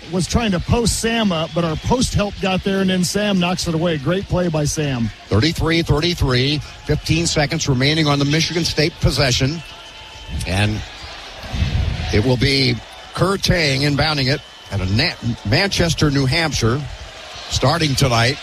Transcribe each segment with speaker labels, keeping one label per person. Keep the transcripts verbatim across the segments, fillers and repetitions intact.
Speaker 1: was trying to post Sam up, but our post help got there, and then Sam knocks it away. Great play by Sam.
Speaker 2: thirty-three thirty-three, fifteen seconds remaining on the Michigan State possession. And it will be Kerr Tang inbounding it at a Na- Manchester, New Hampshire, starting tonight.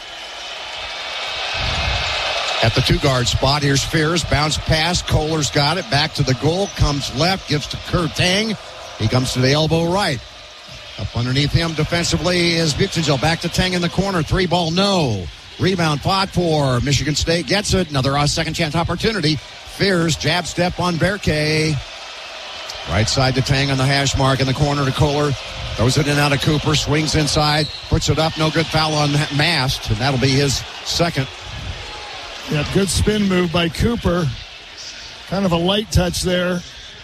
Speaker 2: At the two-guard spot, here's Fears. Bounce pass. Kohler's got it. Back to the goal. Comes left. Gives to Kerr Tang. He comes to the elbow right. Up underneath him defensively is Buchengel. Back to Tang in the corner. Three ball, no. Rebound fought for. Michigan State gets it. Another uh, second chance opportunity. Fears. Jab step on Berkay. Right side to Tang on the hash mark. In the corner to Kohler. Throws it in out of Cooper. Swings inside. Puts it up. No good foul on Mast. And that'll be his second.
Speaker 1: Yeah, good spin move by Cooper. Kind of a light touch there.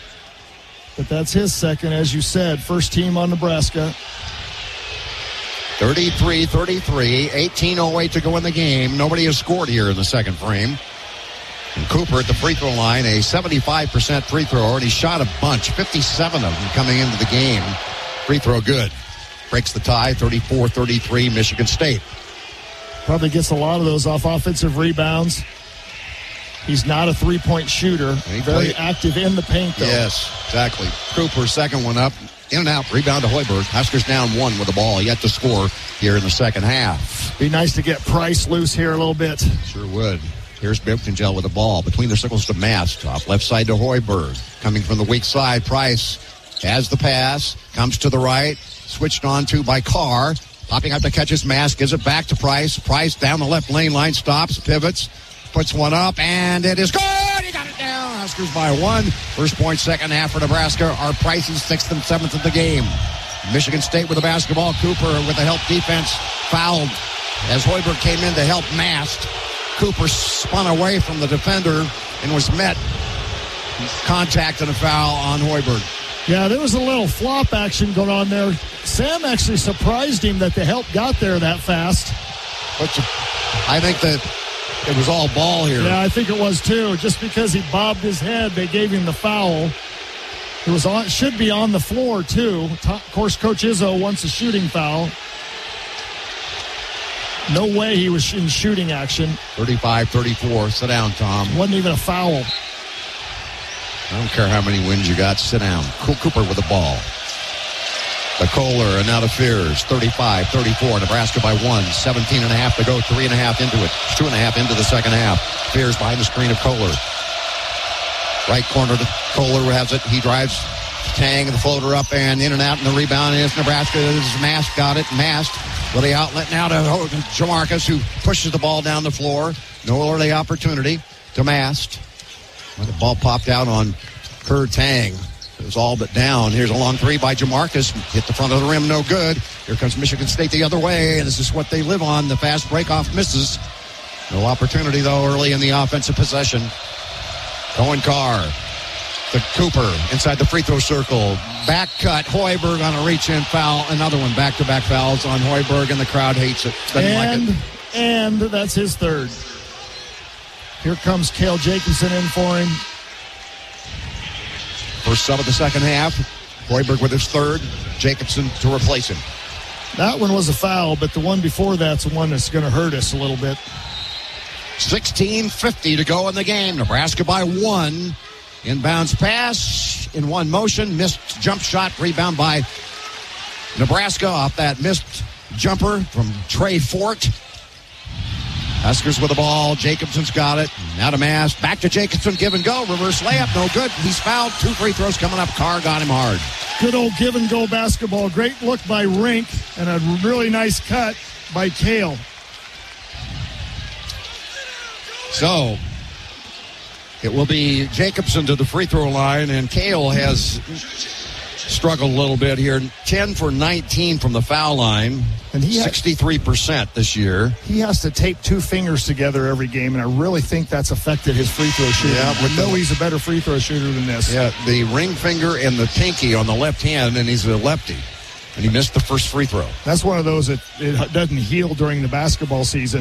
Speaker 1: But that's his second, as you said. First team on Nebraska.
Speaker 2: thirty-three thirty-three. eighteen oh eight to go in the game. Nobody has scored here in the second frame. And Cooper at the free throw line, a seventy-five percent free thrower, and he shot a bunch. fifty-seven of them coming into the game. Free throw good. Breaks the tie, thirty-four thirty-three, Michigan State.
Speaker 1: Probably gets a lot of those off offensive rebounds. He's not a three-point shooter. Very
Speaker 2: played.
Speaker 1: active in the paint, though.
Speaker 2: Yes, exactly. Cooper, second one up. In and out. Rebound to Hoiberg. Huskers down one with the ball. Yet to score here in the second half.
Speaker 1: Be nice to get Price loose here a little bit.
Speaker 2: Sure would. Here's Buchengel with the ball. Between the circles to Mast. Off left side to Hoiberg. Coming from the weak side, Price has the pass. Comes to the right. Switched on to by Carr. Popping up to catch his Mast. Gives it back to Price. Price down the left lane line. Stops. Pivots. Puts one up. And it is good. He got it down. Huskers by one. First point, second half for Nebraska. Our Price's sixth and seventh of the game. Michigan State with the basketball. Cooper with the help defense. Fouled as Hoiberg came in to help Mast. Cooper spun away from the defender and was met. Contact and a foul on Hoiberg.
Speaker 1: Yeah, there was a little flop action going on there. Sam actually surprised him that the help got there that fast.
Speaker 2: But I think that it was all ball here.
Speaker 1: Yeah, I think it was too. Just because he bobbed his head, they gave him the foul. It was on, should be on the floor too. Of course, Coach Izzo wants a shooting foul. No way he was in shooting action.
Speaker 2: thirty-five thirty-four. Sit down, Tom.
Speaker 1: Wasn't even a foul.
Speaker 2: I don't care how many wins you got. Sit down. Cooper with the ball. The Kohler and now to Fears. thirty-five thirty-four. Nebraska by one. seventeen and a half to go. Three and a half into it. Two and a half into the second half. Fears behind the screen of Kohler. Right corner to Kohler has it. He drives Tang, the floater up and in and out. And the rebound is Nebraska. Mast got it. Mast with the outlet now to Jamarcus, who pushes the ball down the floor. No early opportunity to Mast. Well, the ball popped out on Kerr Tang. It was all but down. Here's a long three by Jamarcus. Hit the front of the rim, no good. Here comes Michigan State the other way, and this is what they live on. The fast break-off misses. No opportunity, though, early in the offensive possession. Cohen Carr to Cooper inside the free throw circle. Back cut. Hoiberg on a reach-in foul. Another one. Back-to-back fouls on Hoiberg, and the crowd hates it. Doesn't
Speaker 1: and,
Speaker 2: like it.
Speaker 1: And that's his third. Here comes Cale Jacobson in for him.
Speaker 2: First sub of the second half. Hoiberg with his third. Jacobson to replace him.
Speaker 1: That one was a foul, but the one before that's the one that's going to hurt us a little bit.
Speaker 2: sixteen fifty to go in the game. Nebraska by one. Inbounds pass in one motion. Missed jump shot. Rebound by Nebraska off that missed jumper from Trey Fort. Huskers with the ball. Jacobson's got it. Now to Mast. Back to Jacobson. Give and go. Reverse layup. No good. He's fouled. Two free throws coming up. Carr got him hard.
Speaker 1: Good old give and go basketball. Great look by Rink and a really nice cut by Cale.
Speaker 2: So it will be Jacobson to the free throw line, and Cale has struggled a little bit here. ten for nineteen from the foul line. And he sixty-three percent this year.
Speaker 1: He has to tape two fingers together every game, and I really think that's affected his free throw shooting. Yeah, I know he's a better free throw shooter than this.
Speaker 2: Yeah, the ring finger and the pinky on the left hand, and he's a lefty. And he missed the first free throw.
Speaker 1: That's one of those that it doesn't heal during the basketball season.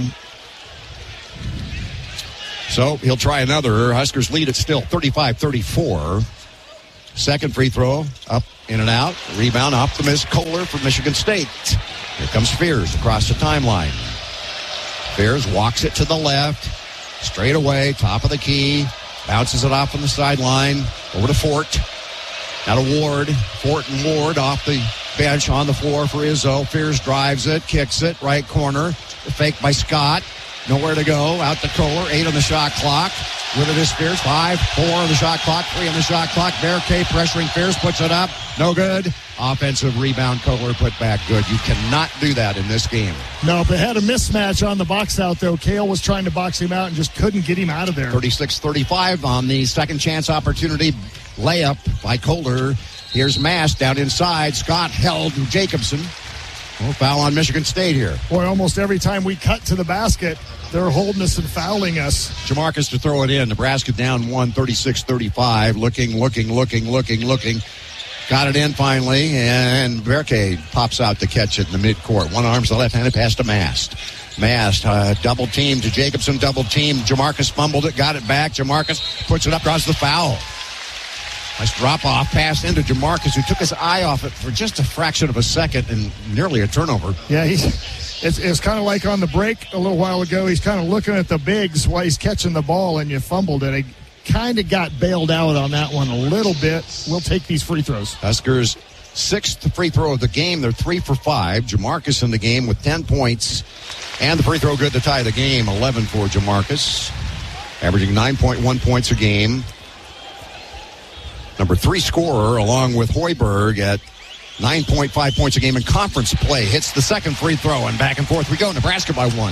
Speaker 2: So he'll try another. Huskers lead it still thirty-five thirty-four. Second free throw up In and out. Rebound off the miss. Kohler from Michigan State. Here comes Fears across the timeline. Fears walks it to the left. Straight away. Top of the key. Bounces it off on the sideline. Over to Fort. Now to Ward. Fort and Ward off the bench on the floor for Izzo. Fears drives it. Kicks it. Right corner. Fake by Scott. Nowhere to go. Out to Kohler. Eight on the shot clock. With it is Fears. Five. Four on the shot clock. Three on the shot clock. Berkay pressuring Fears. Puts it up. No good. Offensive rebound. Kohler put back. Good. You cannot do that in this game.
Speaker 1: No, but had a mismatch on the box out, though. Kale was trying to box him out and just couldn't get him out of there.
Speaker 2: thirty-six thirty-five on the second chance opportunity. Layup by Kohler. Here's Mast down inside. Scott held Jacobson. No foul on Michigan State here.
Speaker 1: Boy, almost every time we cut to the basket, they're holding us and fouling us.
Speaker 2: Jamarcus to throw it in. Nebraska down one, thirty-six thirty-five. Looking, looking, looking, looking, looking. Got it in finally, and Berkay pops out to catch it in the midcourt. One arm's the left-handed pass to Mast. Mast, uh, double team to Jacobson, double team. Jamarcus fumbled it, got it back. Jamarcus puts it up, draws the foul. Nice drop-off pass into Jamarcus, who took his eye off it for just a fraction of a second and nearly a turnover.
Speaker 1: Yeah, he's, it's, it's kind of like on the break a little while ago. He's kind of looking at the bigs while he's catching the ball, and you fumbled it. He kind of got bailed out on that one a little bit. We'll take these free throws.
Speaker 2: Huskers' sixth free throw of the game. They're three for five. Jamarcus in the game with ten points. And the free throw good to tie the game. eleven for Jamarcus. Averaging nine point one points a game. Number three scorer, along with Hoiberg, at nine point five points a game in conference play. Hits the second free throw, and back and forth we go. Nebraska by one.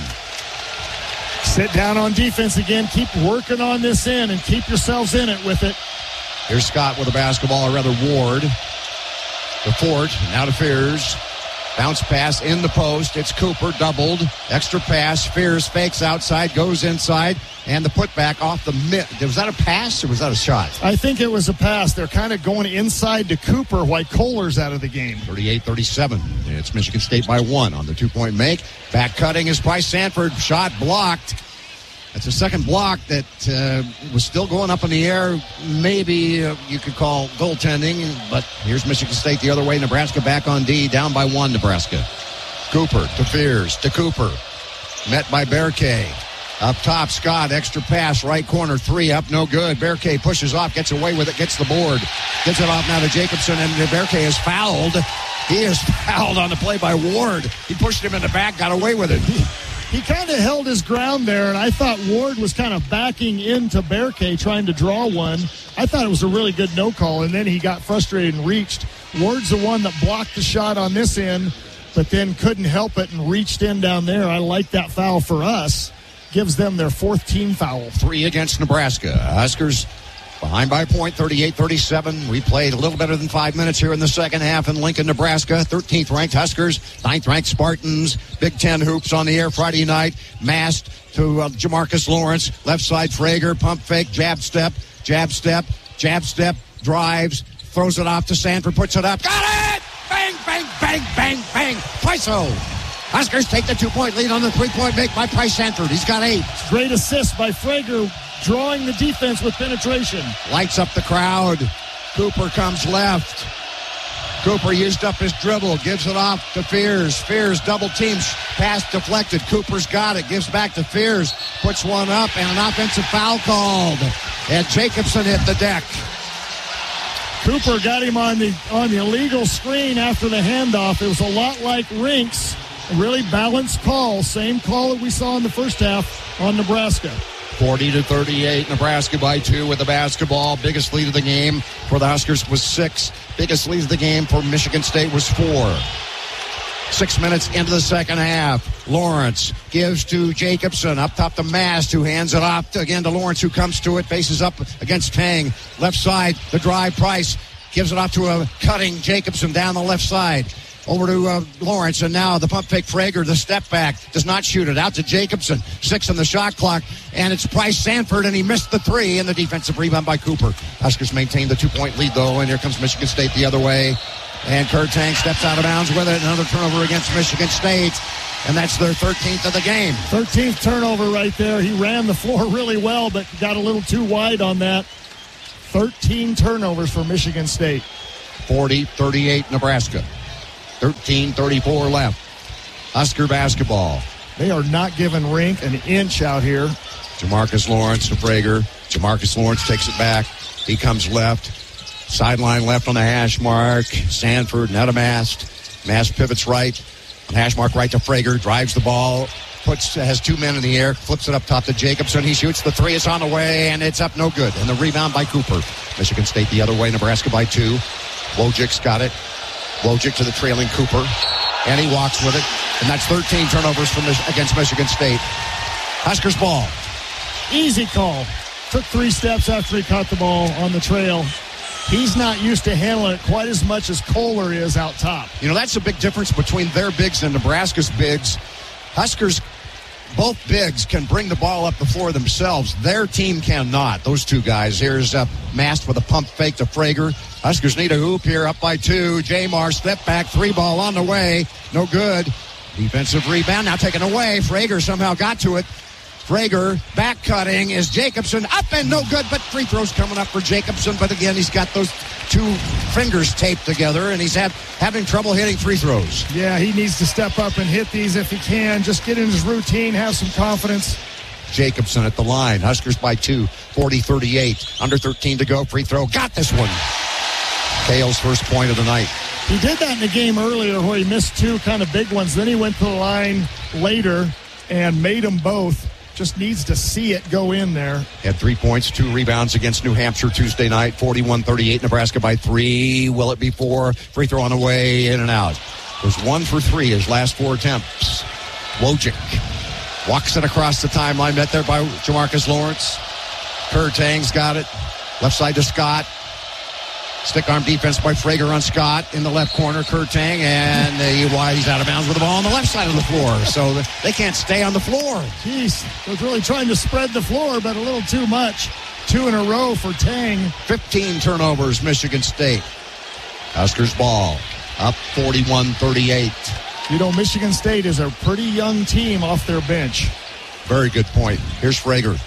Speaker 1: Sit down on defense again. Keep working on this end and keep yourselves in it with it.
Speaker 2: Here's Scott with a basketball, or rather Ward. To Fort, now to Fears. Bounce pass in the post. It's Cooper, doubled. Extra pass. Fears fakes outside, goes inside, and the putback off the mid. Was that a pass or was that a shot?
Speaker 1: I think it was a pass. They're kind of going inside to Cooper while Kohler's out of the game.
Speaker 2: thirty-eight thirty-seven. It's Michigan State by one on the two-point make. Back cutting is Bryce Sanford. Shot blocked. That's a second block that uh, was still going up in the air. Maybe uh, you could call goaltending, but here's Michigan State the other way. Nebraska back on D, down by one, Nebraska. Cooper to Fears to Cooper. Met by Berkay. Up top, Scott, extra pass, right corner, three up, no good. Berkay pushes off, gets away with it, gets the board. Gets it off now to Jacobson, and Berkay is fouled. He is fouled on the play by Ward. He pushed him in the back, got away with it.
Speaker 1: He kind of held his ground there, and I thought Ward was kind of backing into Berkay trying to draw one. I thought it was a really good no call, and then he got frustrated and reached. Ward's the one that blocked the shot on this end, but then couldn't help it and reached in down there. I like that foul for us. Gives them their fourth team foul.
Speaker 2: Three against Nebraska. Huskers behind by a point, thirty-eight thirty-seven. We played a little better than five minutes here in the second half in Lincoln, Nebraska. thirteenth ranked Huskers, ninth ranked Spartans. Big Ten hoops on the air Friday night. Mast to uh, Jamarcus Lawrence. Left side, Frager. Pump fake, jab step, jab step, jab step, drives, throws it off to Sanford, puts it up. Got it! Bang, bang, bang, bang, bang. Paiso. Huskers take the two-point lead on the three-point make by Bryce Sanford. He's got eight.
Speaker 1: Great assist by Frager, drawing the defense with penetration.
Speaker 2: Lights up the crowd. Cooper comes left. Cooper used up his dribble, gives it off to Fears. Fears double teams, pass deflected. Cooper's got it, gives back to Fears, puts one up, and an offensive foul called. And Jacobson hit the deck.
Speaker 1: Cooper got him on the on the illegal screen after the handoff. It was a lot like Rinks. A really balanced call. Same call that we saw in the first half on Nebraska.
Speaker 2: forty to thirty-eight, Nebraska by two with the basketball. Biggest lead of the game for the Huskers was six. Biggest lead of the game for Michigan State was four. Six minutes into the second half. Lawrence gives to Jacobson. Up top to Mast, who hands it off to, again to Lawrence, who comes to it. Faces up against Tang. Left side, the drive. Price gives it off to a cutting Jacobson down the left side. Over to uh, Lawrence, and now the pump fake Frager, the step back, does not shoot it. Out to Jacobson, six on the shot clock, and it's Bryce Sanford, and he missed the three, and the defensive rebound by Cooper. Huskers maintain the two-point lead, though, and here comes Michigan State the other way. And Kurt Tang steps out of bounds with it. Another turnover against Michigan State, and that's their thirteenth of the game.
Speaker 1: thirteenth turnover right there. He ran the floor really well, but got a little too wide on that. thirteen turnovers for Michigan State.
Speaker 2: forty thirty-eight Nebraska. thirteen thirty-four left. Husker basketball.
Speaker 1: They are not giving Rink an inch out here.
Speaker 2: Jamarcus Lawrence to Frager. Jamarcus Lawrence takes it back. He comes left. Sideline left on the hash mark. Sanford, now to Mast. Mast pivots right. On hash mark right to Frager. Drives the ball. Puts, has two men in the air. Flips it up top to Jacobson. He shoots the three. It's on the way, and it's up no good. And the rebound by Cooper. Michigan State the other way. Nebraska by two. Wojcik's got it. Wojcik to the trailing Cooper. And he walks with it. And that's thirteen turnovers from this, against Michigan State. Huskers ball.
Speaker 1: Easy call. Took three steps after he caught the ball on the trail. He's not used to handling it quite as much as Kohler is out top.
Speaker 2: You know, that's a big difference between their bigs and Nebraska's bigs. Huskers, both bigs, can bring the ball up the floor themselves. Their team cannot. Those two guys. Here's uh, Mast with a pump fake to Frager. Huskers need a hoop here, up by two. Jamar, step back, three ball on the way. No good. Defensive rebound, now taken away. Frager somehow got to it. Frager, back cutting, is Jacobson up and no good, but free throws coming up for Jacobson. But again, he's got those two fingers taped together, and he's had, having trouble hitting free throws.
Speaker 1: Yeah, he needs to step up and hit these if he can. Just get in his routine, have some confidence.
Speaker 2: Jacobson at the line. Huskers by two, forty thirty-eight. Under thirteen to go. Free throw. Got this one. Kale's first point of the night.
Speaker 1: He did that in the game earlier where he missed two kind of big ones. Then he went to the line later and made them both. Just needs to see it go in there.
Speaker 2: Had three points, two rebounds against New Hampshire Tuesday night. forty-one thirty-eight, Nebraska by three. Will it be four? Free throw on the way, in and out. Was one for three his last four attempts. Wojcik walks it across the timeline, met there by Jamarcus Lawrence. Kurtang's got it. Left side to Scott. Stick arm defense by Frager on Scott in the left corner. Kurtang, and uh, he's out of bounds with the ball on the left side of the floor. So they can't stay on the floor.
Speaker 1: Jeez, was really trying to spread the floor, but a little too much. Two in a row for Tang.
Speaker 2: fifteen turnovers, Michigan State. Huskers ball, up forty-one thirty-eight.
Speaker 1: You know, Michigan State is a pretty young team off their bench.
Speaker 2: Very good point. Here's Frager.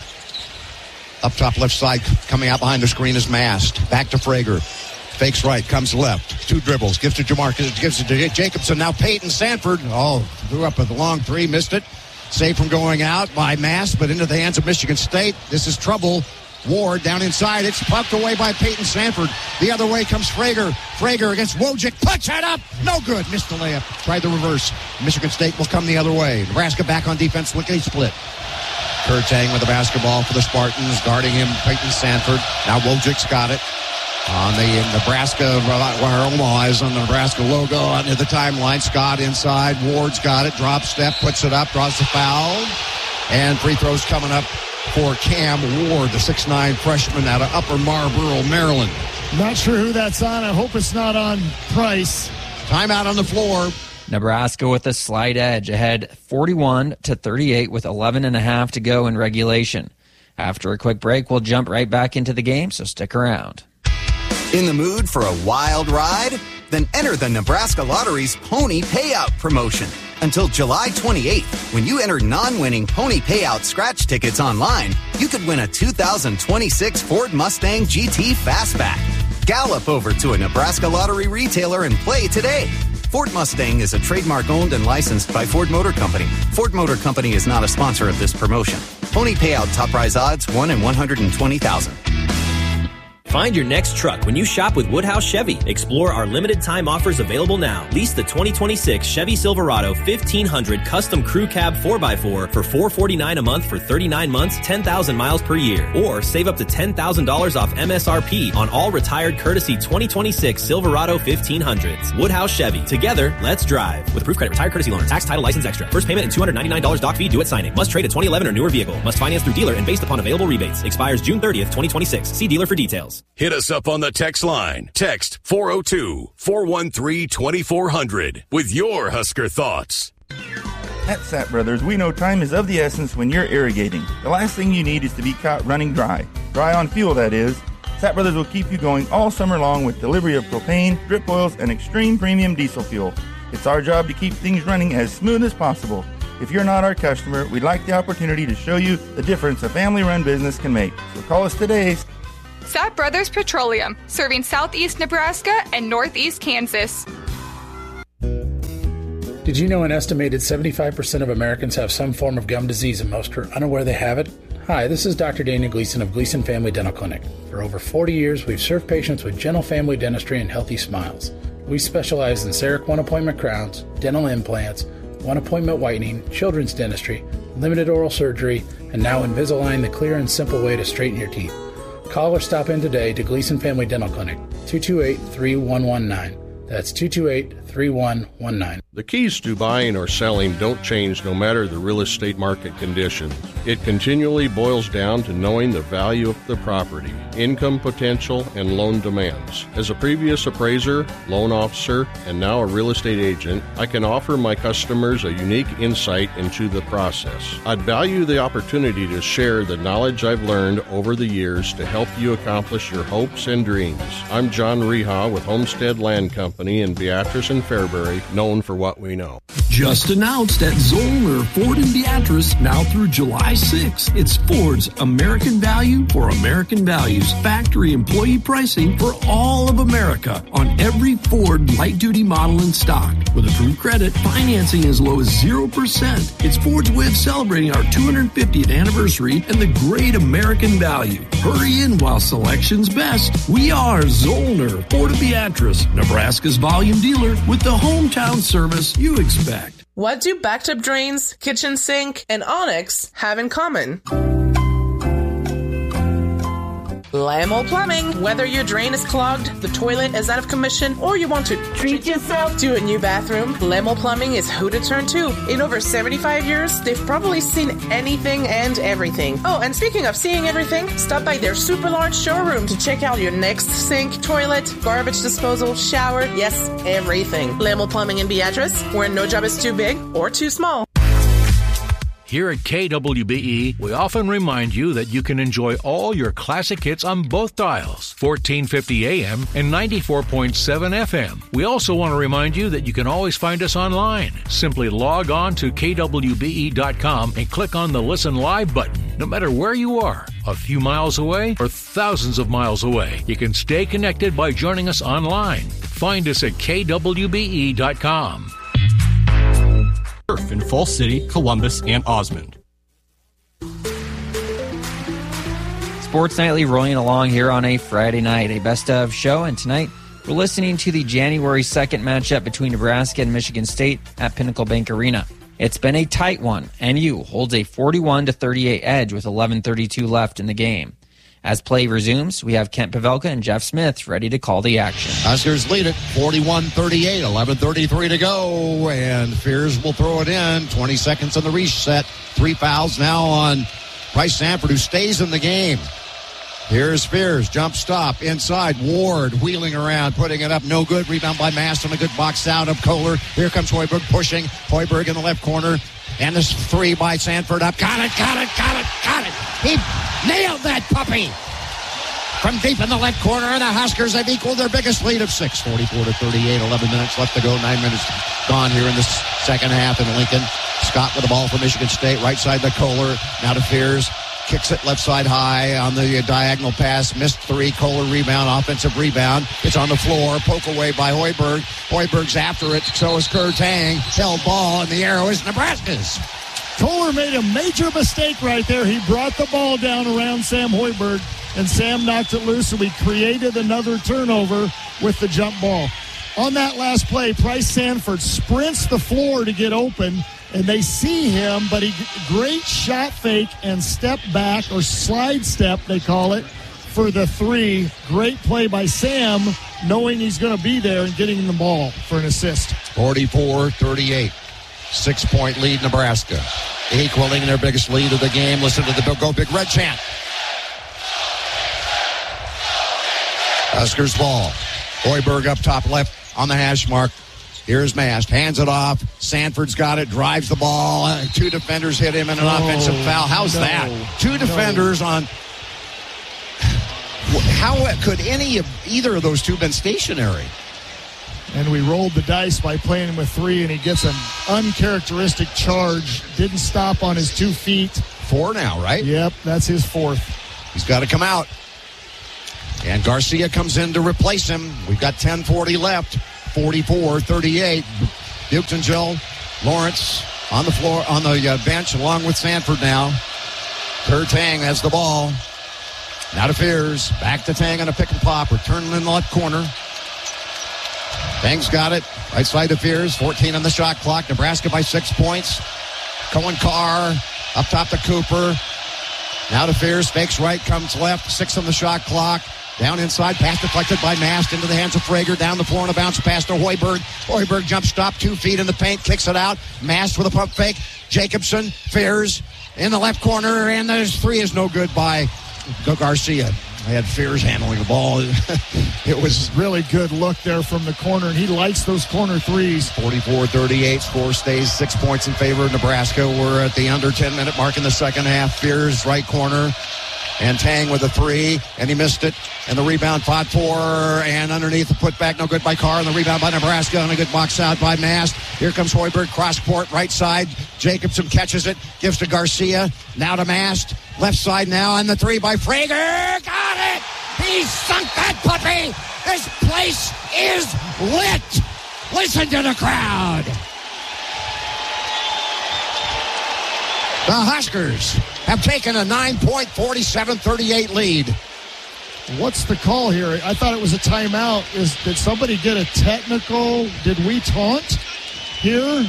Speaker 2: Up top left side, coming out behind the screen is Mast. Back to Frager. Fakes right, comes left. Two dribbles, gives to Jamarcus, gives it to Jacobson. Now Peyton Sanford. Oh, threw up with a long three, missed it. Saved from going out by Mast, but into the hands of Michigan State. This is trouble. Ward down inside. It's pucked away by Peyton Sanford. The other way comes Frager. Frager against Wojcik. Punch it up. No good. Missed the layup. Tried the reverse. Michigan State will come the other way. Nebraska back on defense. Lickety split. Kurtang with the basketball for the Spartans. Guarding him, Peyton Sanford. Now Wojcik's got it. On the Nebraska, where Omaha is on the Nebraska logo onto the timeline. Scott inside. Ward's got it. Drop step. Puts it up. Draws the foul. And free throws coming up for Cam Ward, the six nine freshman out of Upper Marlboro, Maryland.
Speaker 1: Not sure who that's on. I hope it's not on Price.
Speaker 2: Timeout on the floor.
Speaker 3: Nebraska with a slight edge, ahead forty-one to thirty-eight with eleven and a half to go in regulation. After a quick break, we'll jump right back into the game, so stick around.
Speaker 4: In the mood for a wild ride? Then enter the Nebraska Lottery's Pony Payout promotion. Until July twenty-eighth, when you enter non-winning Pony Payout scratch tickets online, you could win a two thousand twenty-six Ford Mustang G T Fastback. Gallop over to a Nebraska Lottery retailer and play today. Ford Mustang is a trademark owned and licensed by Ford Motor Company. Ford Motor Company is not a sponsor of this promotion. Pony Payout top prize odds one in one hundred twenty thousand.
Speaker 5: Find your next truck when you shop with Woodhouse Chevy. Explore our limited time offers available now. Lease the twenty twenty-six Chevy Silverado fifteen hundred Custom Crew Cab four by four for four hundred forty-nine dollars a month for thirty-nine months, ten thousand miles per year. Or save up to ten thousand dollars off M S R P on all retired courtesy twenty twenty-six Silverado fifteen hundreds. Woodhouse Chevy. Together, let's drive. With approved credit, retired courtesy loaner. Tax, title, license extra. First payment and two hundred ninety-nine dollars doc fee due at signing. Must trade a twenty eleven or newer vehicle. Must finance through dealer and based upon available rebates. Expires June thirtieth, twenty twenty-six. See dealer for details.
Speaker 6: Hit us up on the text line. Text four oh two, four one three, two four zero zero with your Husker thoughts.
Speaker 7: At Sapp Brothers, we know time is of the essence when you're irrigating. The last thing you need is to be caught running dry. Dry on fuel, that is. Sapp Brothers will keep you going all summer long with delivery of propane, drip oils, and extreme premium diesel fuel. It's our job to keep things running as smooth as possible. If you're not our customer, we'd like the opportunity to show you the difference a family-run business can make. So call us today.
Speaker 8: Sapp Brothers Petroleum, serving southeast Nebraska and northeast Kansas.
Speaker 9: Did you know an estimated seventy-five percent of Americans have some form of gum disease and most are unaware they have it? Hi, this is Doctor Daniel Gleason of Gleason Family Dental Clinic. For over forty years, we've served patients with gentle family dentistry and healthy smiles. We specialize in CEREC one-appointment crowns, dental implants, one-appointment whitening, children's dentistry, limited oral surgery, and now Invisalign, the clear and simple way to straighten your teeth. Call or stop in today to Gleason Family Dental Clinic, two two eight, three one one nine. That's two two eight, three one one nine.
Speaker 10: The keys to buying or selling don't change no matter the real estate market conditions. It continually boils down to knowing the value of the property, income potential, and loan demands. As a previous appraiser, loan officer, and now a real estate agent, I can offer my customers a unique insight into the process. I'd value the opportunity to share the knowledge I've learned over the years to help you accomplish your hopes and dreams. I'm John Reha with Homestead Land Company in Beatrice and Fairbury, known for what we know.
Speaker 11: Just announced at Zollner Ford in Beatrice, now through July sixth. It's Ford's American Value for American Values. Factory employee pricing for all of America on every Ford light-duty model in stock. With approved credit, financing as low as zero percent. It's Ford's way of celebrating our two hundred fiftieth anniversary and the great American value. Hurry in while selection's best. We are Zollner Ford of Beatrice, Nebraska's volume dealer with the hometown service you expect.
Speaker 12: What do backed-up drains, kitchen sink, and Onyx have in common? Lamo Plumbing. Whether your drain is clogged, the toilet is out of commission, or you want to treat yourself to a new bathroom, Lamo Plumbing is who to turn to. In over seventy-five years, they've probably seen anything and everything. Oh, and speaking of seeing everything, stop by their super large showroom to check out your next sink, toilet, garbage disposal, shower, yes, everything. Lamo Plumbing in Beatrice, where no job is too big or too small.
Speaker 13: Here at K W B E, we often remind you that you can enjoy all your classic hits on both dials, fourteen fifty A M and ninety-four point seven F M. We also want to remind you that you can always find us online. Simply log on to K W B E dot com and click on the Listen Live button. No matter where you are, a few miles away or thousands of miles away, you can stay connected by joining us online. Find us at K W B E dot com.
Speaker 14: In Falls City, Columbus, and Osmond.
Speaker 3: Sports Nightly rolling along here on a Friday night, a best of show, and tonight we're listening to the January second matchup between Nebraska and Michigan State at Pinnacle Bank Arena. It's been a tight one. N U holds a forty-one to thirty-eight edge with eleven thirty-two left in the game. As play resumes, we have Kent Pavelka and Jeff Smith ready to call the action.
Speaker 2: Huskers lead it forty-one thirty-eight, eleven thirty-three to go, and Fears will throw it in. twenty seconds on the reset. Three fouls now on Bryce Sanford, who stays in the game. Here's Fears, jump stop, inside, Ward wheeling around, putting it up, no good. Rebound by Maston, a good box out of Kohler. Here comes Hoiberg pushing. Hoiberg in the left corner. And this three by Sanford up. Got it, got it, got it, got it. He nailed that puppy. From deep in the left corner, and the Huskers have equaled their biggest lead of six. forty-four to thirty-eight, eleven minutes left to go. Nine minutes gone here in the second half in Lincoln. Scott with the ball for Michigan State. Right side to Kohler. Now to Fears. Kicks it left side high on the diagonal pass. Missed three. Kohler rebound. Offensive rebound. It's on the floor. Poke away by Hoiberg. Hoiberg's after it. So is Kurtang. Held ball, and the arrow is Nebraska's.
Speaker 1: Kohler made a major mistake right there. He brought the ball down around Sam Hoiberg, and Sam knocked it loose, and we created another turnover with the jump ball. On that last play, Bryce Sanford sprints the floor to get open, and they see him, but he great shot fake and step back, or slide step they call it, for the three. Great play by Sam, knowing he's going to be there and getting the ball for an assist.
Speaker 2: forty-four thirty-eight. Six-point lead, Nebraska. Equaling their biggest lead of the game. Listen to the Go Big Red chant. Huskers ball. Hoiberg up top left on the hash mark. Here's Mast. Hands it off. Sanford's got it. Drives the ball. Uh, two defenders hit him in an oh, offensive foul. How's no, that? Two defenders no. on... How could any of either of those two been stationary?
Speaker 1: And we rolled the dice by playing him with three, and he gets an uncharacteristic charge. Didn't stop on his two feet.
Speaker 2: Four now, right?
Speaker 1: Yep, that's his fourth.
Speaker 2: He's got to come out. And Garcia comes in to replace him. We've got ten forty left. forty-four thirty-eight. Buchton, Jill, Lawrence on the floor, on the uh, bench, along with Sanford now. Kerr Tang has the ball. Now to Fears. Back to Tang on a pick and pop. Returning in the left corner. Tang's got it. Right side to Fears. fourteen on the shot clock. Nebraska by six points. Cohen Carr up top to Cooper. Now to Fears. Fakes right, comes left. Six on the shot clock. Down inside, pass deflected by Mast into the hands of Frager. Down the floor and a bounce pass to Hoiberg. Hoiberg jump stop, two feet in the paint, kicks it out. Mast with a pump fake. Jacobson, Fears in the left corner, and there's three is no good by Garcia. They had Fears handling the ball. It was
Speaker 1: really good look there from the corner, and he likes those corner threes.
Speaker 2: forty-four thirty-eight, score stays six points in favor of Nebraska. We're at the under ten-minute mark in the second half. Fears, right corner. And Tang with a three, and he missed it. And the rebound, fought for, and underneath the putback, no good by Carr. And the rebound by Nebraska, and a good box out by Mast. Here comes Hoiberg, cross court, right side. Jacobson catches it, gives to Garcia. Now to Mast, left side now, and the three by Frager. Got it! He sunk that puppy! This place is lit! Listen to the crowd! The Huskers have taken a nine-point, forty-seven thirty-eight lead.
Speaker 1: What's the call here? I thought it was a timeout. Is did somebody get a technical? Did we taunt here?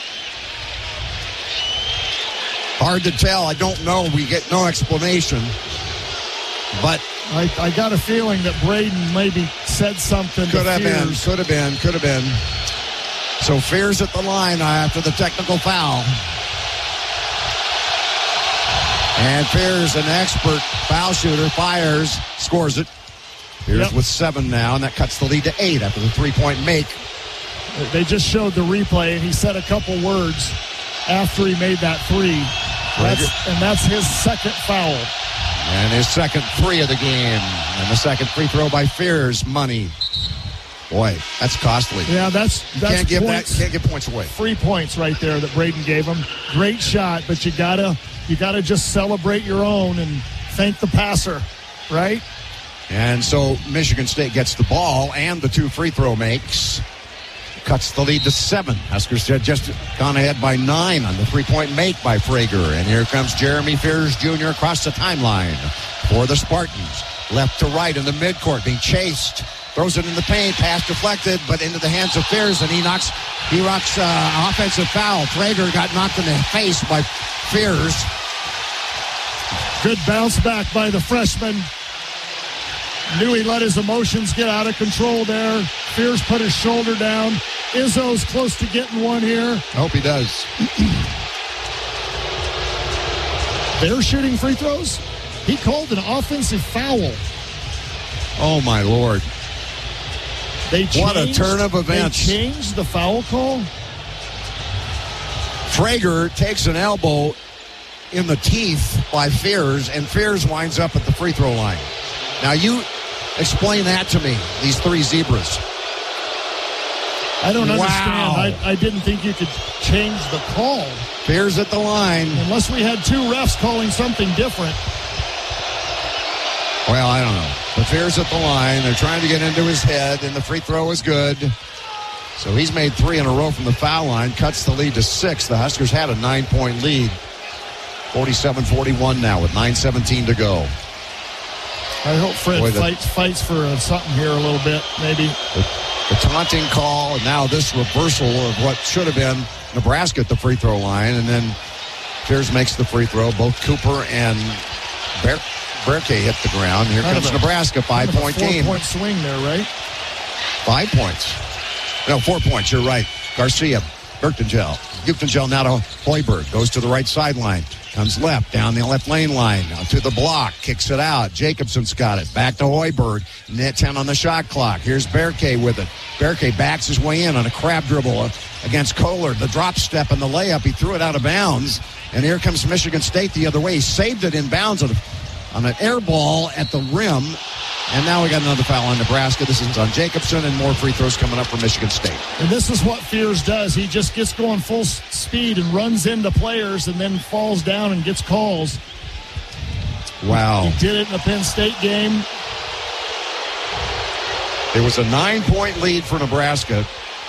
Speaker 2: Hard to tell. I don't know. We get no explanation. But
Speaker 1: I, I got a feeling that Braden maybe said something.
Speaker 2: Could
Speaker 1: to
Speaker 2: have
Speaker 1: Fears.
Speaker 2: been. Could have been. Could have been. So Fears at the line after the technical foul. And Fears, an expert foul shooter, fires, scores it. Fears
Speaker 1: Yep.
Speaker 2: with seven now, and that cuts the lead to eight after the three-point make.
Speaker 1: They just showed the replay, and he said a couple words after he made that three. That's, and that's his second foul.
Speaker 2: And his second three of the game. And the second free throw by Fears, money. Boy, that's costly.
Speaker 1: Yeah, that's that's
Speaker 2: you can't give
Speaker 1: points,
Speaker 2: that. Can't give points away.
Speaker 1: Free points right there that Braden gave him. Great shot, but you gotta you gotta just celebrate your own and thank the passer, right?
Speaker 2: And so Michigan State gets the ball and the two free throw makes. Cuts the lead to seven. Huskers had just gone ahead by nine on the three-point make by Frager. And here comes Jeremy Fears Junior across the timeline for the Spartans. Left to right in the midcourt, being chased. Throws it in the paint, pass deflected, but into the hands of Fears, and he knocks, he rocks uh, offensive foul. Frager got knocked in the face by Fears.
Speaker 1: Good bounce back by the freshman. Knew he let his emotions get out of control there. Fears put his shoulder down. Izzo's close to getting one here.
Speaker 2: I hope he does.
Speaker 1: They're shooting free throws. He called an offensive foul.
Speaker 2: Oh, my Lord.
Speaker 1: They changed,
Speaker 2: what a turn of events.
Speaker 1: They changed the foul call.
Speaker 2: Frager takes an elbow in the teeth by Fears, and Fears winds up at the free throw line. Now, you explain that to me, these three zebras.
Speaker 1: I don't
Speaker 2: wow.
Speaker 1: understand. I, I didn't think you could change the call.
Speaker 2: Fears at the line.
Speaker 1: Unless we had two refs calling something different.
Speaker 2: Well, I don't know. But Fears at the line. They're trying to get into his head, and the free throw is good. So he's made three in a row from the foul line. Cuts the lead to six. The Huskers had a nine-point lead. forty-seven forty-one now with nine seventeen to go.
Speaker 1: I hope Fred
Speaker 2: Boy, the,
Speaker 1: fights fights for uh, something here a little bit, maybe.
Speaker 2: The, the taunting call, and now this reversal of what should have been Nebraska at the free throw line, and then Fears makes the free throw. Both Cooper and Ber- Berke hit the ground. Here
Speaker 1: kind
Speaker 2: comes
Speaker 1: a,
Speaker 2: Nebraska, five-point game.
Speaker 1: Four-point swing there, right?
Speaker 2: Five points. No, four points, you're right. Garcia, Berkengel. Berkengel now to Hoiberg. Goes to the right sideline. Comes left, down the left lane line, to the block, kicks it out. Jacobson's got it. Back to Hoiberg. Net ten on the shot clock. Here's Berke with it. Berke backs his way in on a crab dribble against Kohler. The drop step and the layup, he threw it out of bounds. And here comes Michigan State the other way. He saved it in bounds on, on an air ball at the rim. And now we got another foul on Nebraska. This is on Jacobson, and more free throws coming up for Michigan State.
Speaker 1: And this is what Fears does. He just gets going full speed and runs into players and then falls down and gets calls.
Speaker 2: Wow.
Speaker 1: He did it in the Penn State game.
Speaker 2: It was a nine-point lead for Nebraska.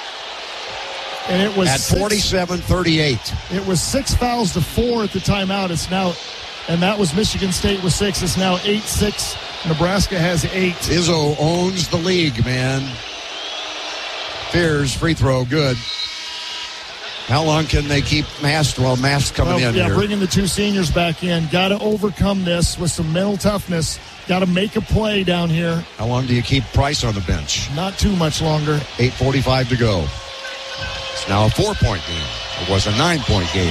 Speaker 1: And it was
Speaker 2: at forty-seven thirty-eight.
Speaker 1: It was six fouls to four at the timeout. It's now, and that was Michigan State with six. It's now eight six. Nebraska has eight.
Speaker 2: Izzo owns the league, man. Fears, free throw, good. How long can they keep Mast? Well, Mast coming
Speaker 1: well,
Speaker 2: in
Speaker 1: yeah,
Speaker 2: here.
Speaker 1: Bringing the two seniors back in. Got to overcome this with some mental toughness. Got to make a play down here.
Speaker 2: How long do you keep Price on the bench?
Speaker 1: Not too much longer.
Speaker 2: eight forty-five to go. It's now a four-point game. It was a nine-point game.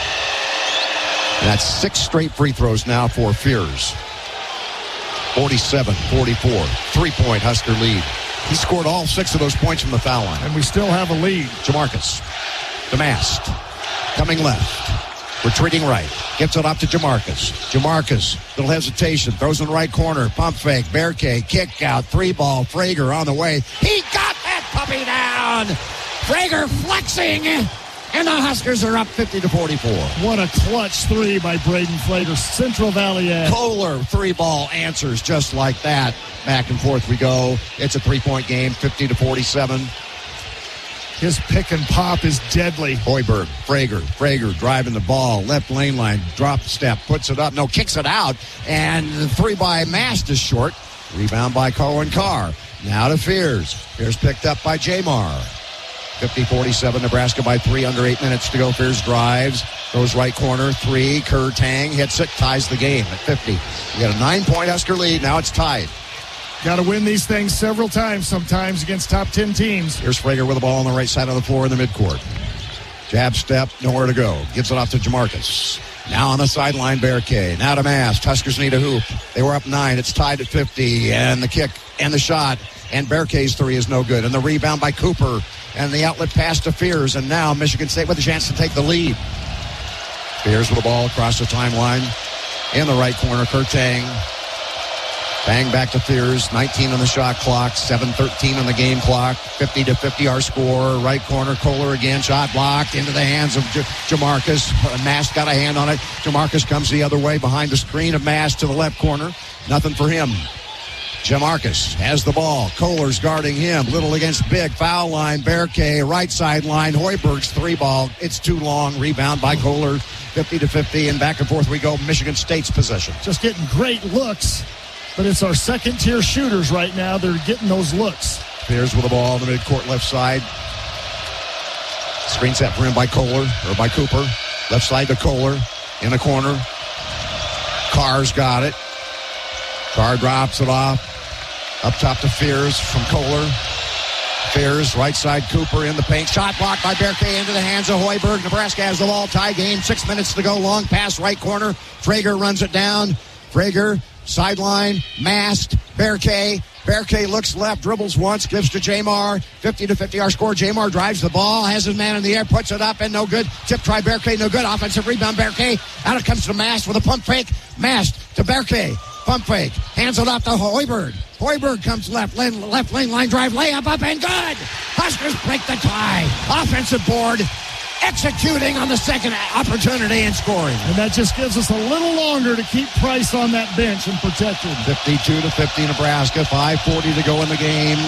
Speaker 2: And that's six straight free throws now for Fears. forty-seven forty-four. Three-point Husker lead. He scored all six of those points from the foul line.
Speaker 1: And we still have a lead.
Speaker 2: Jamarcus. DeMast. Coming left. Retreating right. Gets it up to Jamarcus. Jamarcus. Little hesitation. Throws in the right corner. Pump fake. Bearcay. Kick out. Three ball. Frager on the way. He got that puppy down. Frager flexing. And the Huskers are up fifty to forty-four.
Speaker 1: What a clutch three by Braden Frager. Central Valley Ed.
Speaker 2: Kohler, three ball answers just like that. Back and forth we go. It's a three-point game, fifty to forty-seven.
Speaker 1: His pick and pop is deadly.
Speaker 2: Hoiberg, Frager, Frager driving the ball, left lane line, drop step, puts it up, no, kicks it out, and the three by Mast is short. Rebound by Cohen Carr. Now to Fears. Fears picked up by Jamar. fifty forty-seven, Nebraska by three, under eight minutes to go. Fears drives, goes right corner, three, Kerr Tang hits it, ties the game at fifty. You got a nine-point Husker lead, now it's tied.
Speaker 1: Got to win these things several times sometimes against top ten teams.
Speaker 2: Here's Frager with the ball on the right side of the floor in the midcourt. Jab step, nowhere to go. Gives it off to Jamarcus. Now on the sideline, Bearcay. Now to Mast. Huskers need a hoop. They were up nine. It's tied at fifty. And the kick and the shot. And Bearcay's three is no good. And the rebound by Cooper. And the outlet pass to Fears. And now Michigan State with a chance to take the lead. Fears with the ball across the timeline. In the right corner, Kerr Tang. Bang back to Fears. nineteen on the shot clock. seven thirteen on the game clock. fifty to fifty our score. Right corner, Kohler again. Shot blocked into the hands of J- Jamarcus. Mast got a hand on it. Jamarcus comes the other way behind the screen of Mast to the left corner. Nothing for him. Jamarcus has the ball. Kohler's guarding him. Little against big. Foul line. Bearcay. Right sideline. Hoiberg's three ball. It's too long. Rebound by Kohler. fifty to fifty. And back and forth we go. Michigan State's possession.
Speaker 1: Just getting great looks. But it's our second-tier shooters right now. They're getting those looks.
Speaker 2: Fears with the ball on the midcourt left side. Screen set for him by Kohler, or by Cooper. Left side to Kohler. In the corner. Carr's got it. Carr drops it off. Up top to Fears from Kohler. Fears, right side, Cooper in the paint. Shot blocked by Bearcay into the hands of Hoiberg. Nebraska has the ball. Tie game. Six minutes to go. Long pass, right corner. Frager runs it down. Frager, sideline, Mast, Bearcay. Bearcay looks left, dribbles once, gives to Jamar. fifty to fifty our score. Jamar drives the ball, has his man in the air, puts it up, and no good. Tip try Bearcay, no good. Offensive rebound, Bearcay. Out it comes to Mast with a pump fake. Mast to Bearcay. Pump fake. Hands it off to Hoiberg. Hoiberg comes left lane, left lane line drive, layup up, and good. Huskers break the tie. Offensive board. Executing on the second opportunity and scoring.
Speaker 1: And that just gives us a little longer to keep Price on that bench and protect him.
Speaker 2: fifty-two to fifty Nebraska. five forty to go in the game.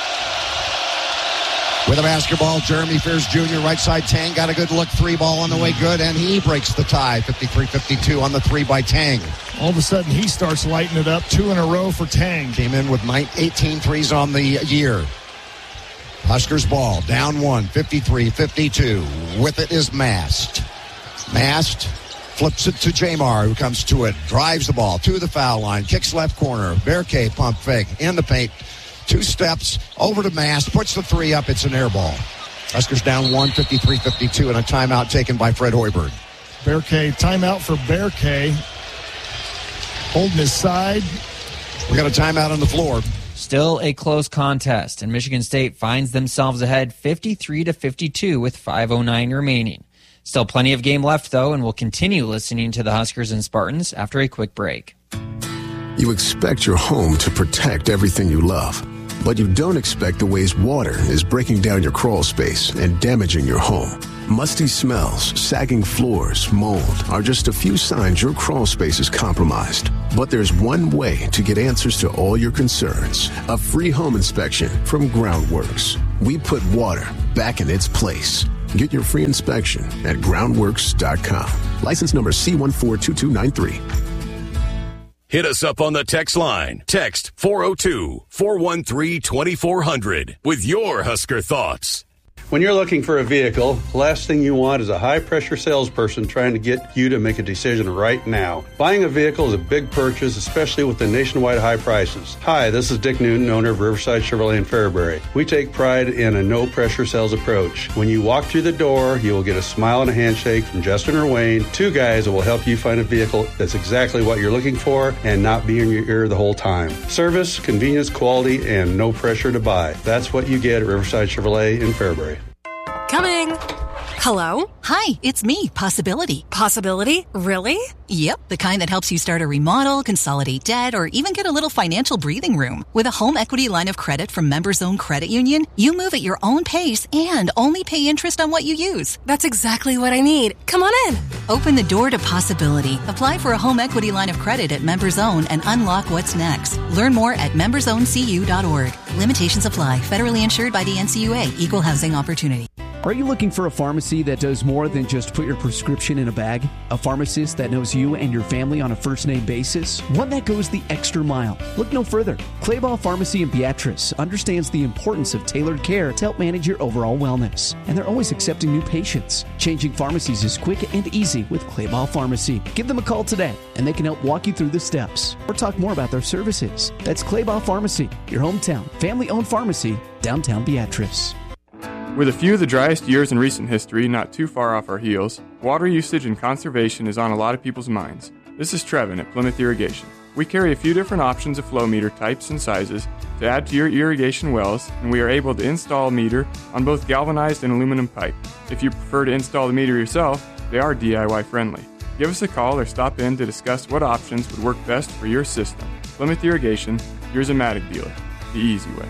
Speaker 2: With a basketball, Jeremy Fears Junior Right side, Tang got a good look. Three ball on the way, good. And he breaks the tie. fifty-three fifty-two on the three by Tang.
Speaker 1: All of a sudden, he starts lighting it up. Two in a row for Tang.
Speaker 2: Came in with eighteen threes on the year. Huskers ball, down one, fifty-three fifty-two. With it is Mast. Mast flips it to Jamar, who comes to it, drives the ball to the foul line, kicks left corner. Bearcay pump fake in the paint. Two steps over to Mast, puts the three up. It's an air ball. Huskers down one, fifty-three fifty-two, and a timeout taken by Fred Hoiberg.
Speaker 1: Bearcay, timeout for Bearcay. Holding his side.
Speaker 2: We got a timeout on the floor.
Speaker 3: Still a close contest, and Michigan State finds themselves ahead fifty-three to fifty-two with five oh nine remaining. Still plenty of game left, though, and we'll continue listening to the Huskers and Spartans after a quick break.
Speaker 15: You expect your home to protect everything you love, but you don't expect the ways water is breaking down your crawl space and damaging your home. Musty smells, sagging floors, mold are just a few signs your crawl space is compromised. But there's one way to get answers to all your concerns. A free home inspection from Groundworks. We put water back in its place. Get your free inspection at groundworks dot com. License number C one four two two nine three.
Speaker 6: Hit us up on the text line. Text four oh two, four one three, two four hundred with your Husker thoughts.
Speaker 16: When you're looking for a vehicle, the last thing you want is a high-pressure salesperson trying to get you to make a decision right now. Buying a vehicle is a big purchase, especially with the nationwide high prices. Hi, this is Dick Newton, owner of Riverside Chevrolet in Fairbury. We take pride in a no-pressure sales approach. When you walk through the door, you will get a smile and a handshake from Justin or Wayne, two guys that will help you find a vehicle that's exactly what you're looking for and not be in your ear the whole time. Service, convenience, quality, and no pressure to buy. That's what you get at Riverside Chevrolet in Fairbury.
Speaker 17: Coming. Hello?
Speaker 18: Hi, it's me, Possibility.
Speaker 17: Possibility? Really?
Speaker 18: Yep, the kind that helps you start a remodel, consolidate debt, or even get a little financial breathing room. With a home equity line of credit from Members Own Credit Union, you move at your own pace and only pay interest on what you use.
Speaker 17: That's exactly what I need. Come on in.
Speaker 18: Open the door to possibility. Apply for a home equity line of credit at Members Own and unlock what's next. Learn more at members own c u dot org. Limitations apply. Federally insured by the N C U A. Equal housing opportunity.
Speaker 19: Are you looking for a pharmacy that does more than just put your prescription in a bag? A pharmacist that knows you and your family on a first-name basis? One that goes the extra mile? Look no further. Clayball Pharmacy in Beatrice understands the importance of tailored care to help manage your overall wellness. And they're always accepting new patients. Changing pharmacies is quick and easy with Clayball Pharmacy. Give them a call today, and they can help walk you through the steps or talk more about their services. That's Clayball Pharmacy, your hometown, family-owned pharmacy, downtown Beatrice.
Speaker 20: With a few of the driest years in recent history not too far off our heels, water usage and conservation is on a lot of people's minds. This is Trevin at Plymouth Irrigation. We carry a few different options of flow meter types and sizes to add to your irrigation wells, and we are able to install a meter on both galvanized and aluminum pipe. If you prefer to install the meter yourself, they are D I Y friendly. Give us a call or stop in to discuss what options would work best for your system. Plymouth Irrigation, your Zematic dealer, the easy way.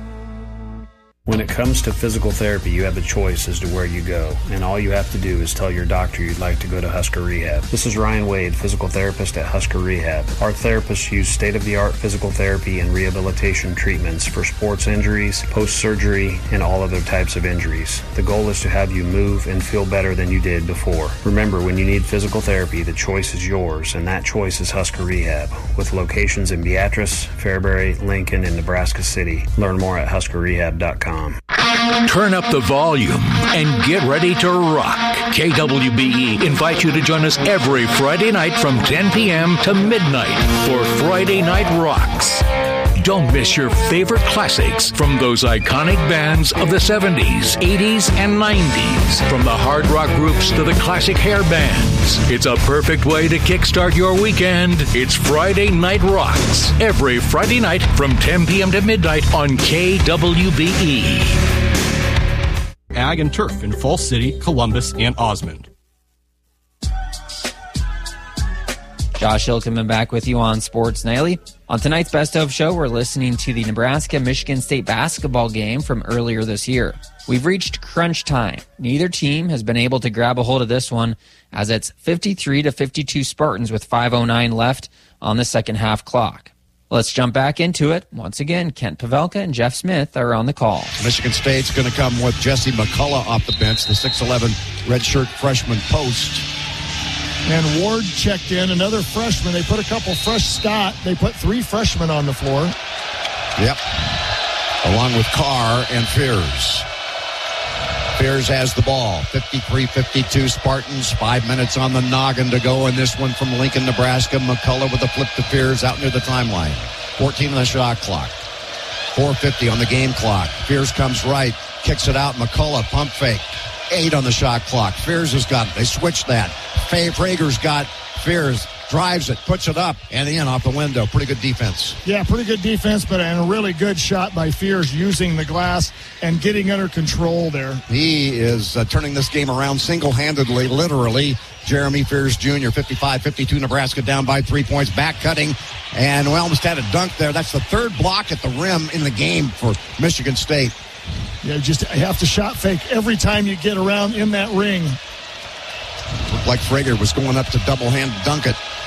Speaker 21: When it comes to physical therapy, you have a choice as to where you go, and all you have to do is tell your doctor you'd like to go to Husker Rehab. This is Ryan Wade, physical therapist at Husker Rehab. Our therapists use state-of-the-art physical therapy and rehabilitation treatments for sports injuries, post-surgery, and all other types of injuries. The goal is to have you move and feel better than you did before. Remember, when you need physical therapy, the choice is yours, and that choice is Husker Rehab, with locations in Beatrice, Fairbury, Lincoln, and Nebraska City. Learn more at husker rehab dot com.
Speaker 13: Turn up the volume and get ready to rock. K W B E invites you to join us every Friday night from ten p.m. to midnight for Friday Night Rocks. Don't miss your favorite classics from those iconic bands of the seventies, eighties, and nineties. From the hard rock groups to the classic hair bands. It's a perfect way to kickstart your weekend. It's Friday Night Rocks. Every Friday night from ten p.m. to midnight on K W B E.
Speaker 14: Ag and Turf in Falls City, Columbus, and Osmond.
Speaker 3: Josh Hill coming back with you on Sports Nightly. On tonight's Best Of show, we're listening to the Nebraska-Michigan State basketball game from earlier this year. We've reached crunch time. Neither team has been able to grab a hold of this one, as it's fifty-three to fifty-two Spartans with five oh nine left on the second half clock. Let's jump back into it. Once again, Kent Pavelka and Jeff Smith are on the call.
Speaker 2: Michigan State's going to come with Jesse McCullough off the bench, the six eleven redshirt freshman post.
Speaker 1: And Ward checked in, another freshman. They put a couple fresh Scott. They put three freshmen on the floor.
Speaker 2: Yep. Along with Carr and Fears. Fears has the ball. fifty-three fifty-two Spartans. Five minutes on the noggin to go in this one from Lincoln, Nebraska. McCullough with a flip to Fears out near the timeline. fourteen on the shot clock. four fifty on the game clock. Fears comes right. Kicks it out. McCullough pump fake. Eight on the shot clock. Fears has got it. They switched that. Faye Prager's got Fears. Drives it, puts it up, and in off the window. Pretty good defense.
Speaker 1: Yeah, pretty good defense, but and a really good shot by Fears using the glass and getting under control there.
Speaker 2: He is uh, turning this game around single-handedly, literally. Jeremy Fears Junior, fifty-five fifty-two, Nebraska down by three points. Back cutting, and we almost had a dunk there. That's the third block at the rim in the game for Michigan State.
Speaker 1: Yeah, just have to shot fake every time you get around in that ring.
Speaker 2: Looked like Frager was going up to double-hand dunk it.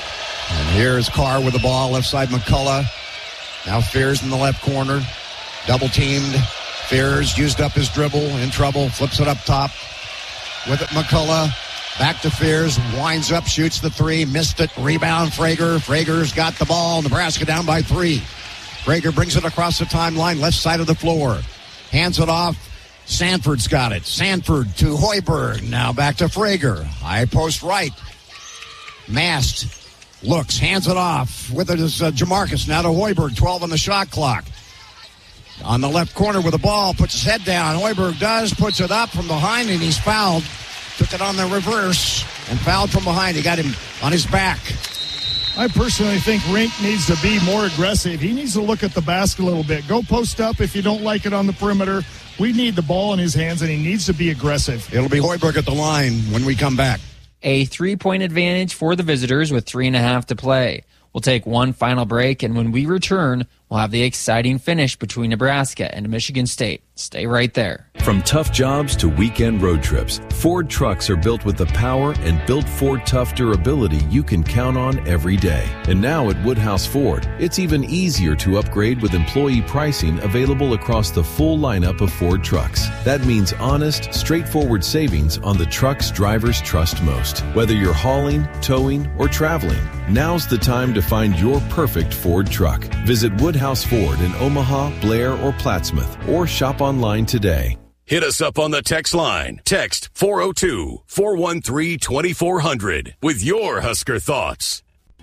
Speaker 2: And here's Carr with the ball, left side McCullough. Now Fears in the left corner. Double teamed. Fears used up his dribble, in trouble, flips it up top. With it, McCullough. Back to Fears, winds up, shoots the three, missed it. Rebound, Frager. Frager's got the ball. Nebraska down by three. Frager brings it across the timeline, left side of the floor. Hands it off. Sanford's got it. Sanford to Hoiberg. Now back to Frager. High post right. Mast looks, hands it off. With it is uh, Jamarcus. Now to Hoiberg. twelve on the shot clock. On the left corner with the ball. Puts his head down. Hoiberg does. Puts it up from behind, and he's fouled. Took it on the reverse and fouled from behind. He got him on his back.
Speaker 1: I personally think Rink needs to be more aggressive. He needs to look at the basket a little bit. Go post up if you don't like it on the perimeter. We need the ball in his hands, and he needs to be aggressive.
Speaker 2: It'll be Hoiberg at the line when we come back.
Speaker 3: A three-point advantage for the visitors with three and a half to play. We'll take one final break, and when we return, we'll have the exciting finish between Nebraska and Michigan State. Stay right there.
Speaker 4: From tough jobs to weekend road trips, Ford trucks are built with the power and built Ford tough durability you can count on every day. And now at Woodhouse Ford, it's even easier to upgrade with employee pricing available across the full lineup of Ford trucks. That means honest, straightforward savings on the trucks drivers trust most. Whether you're hauling, towing, or traveling, now's the time to find your perfect Ford truck. Visit Woodhouse Ford in Omaha, Blair, or Plattsmouth, or shop online today.
Speaker 6: Hit us up on the text line. Text four oh two, four one three, two four hundred with your Husker thoughts.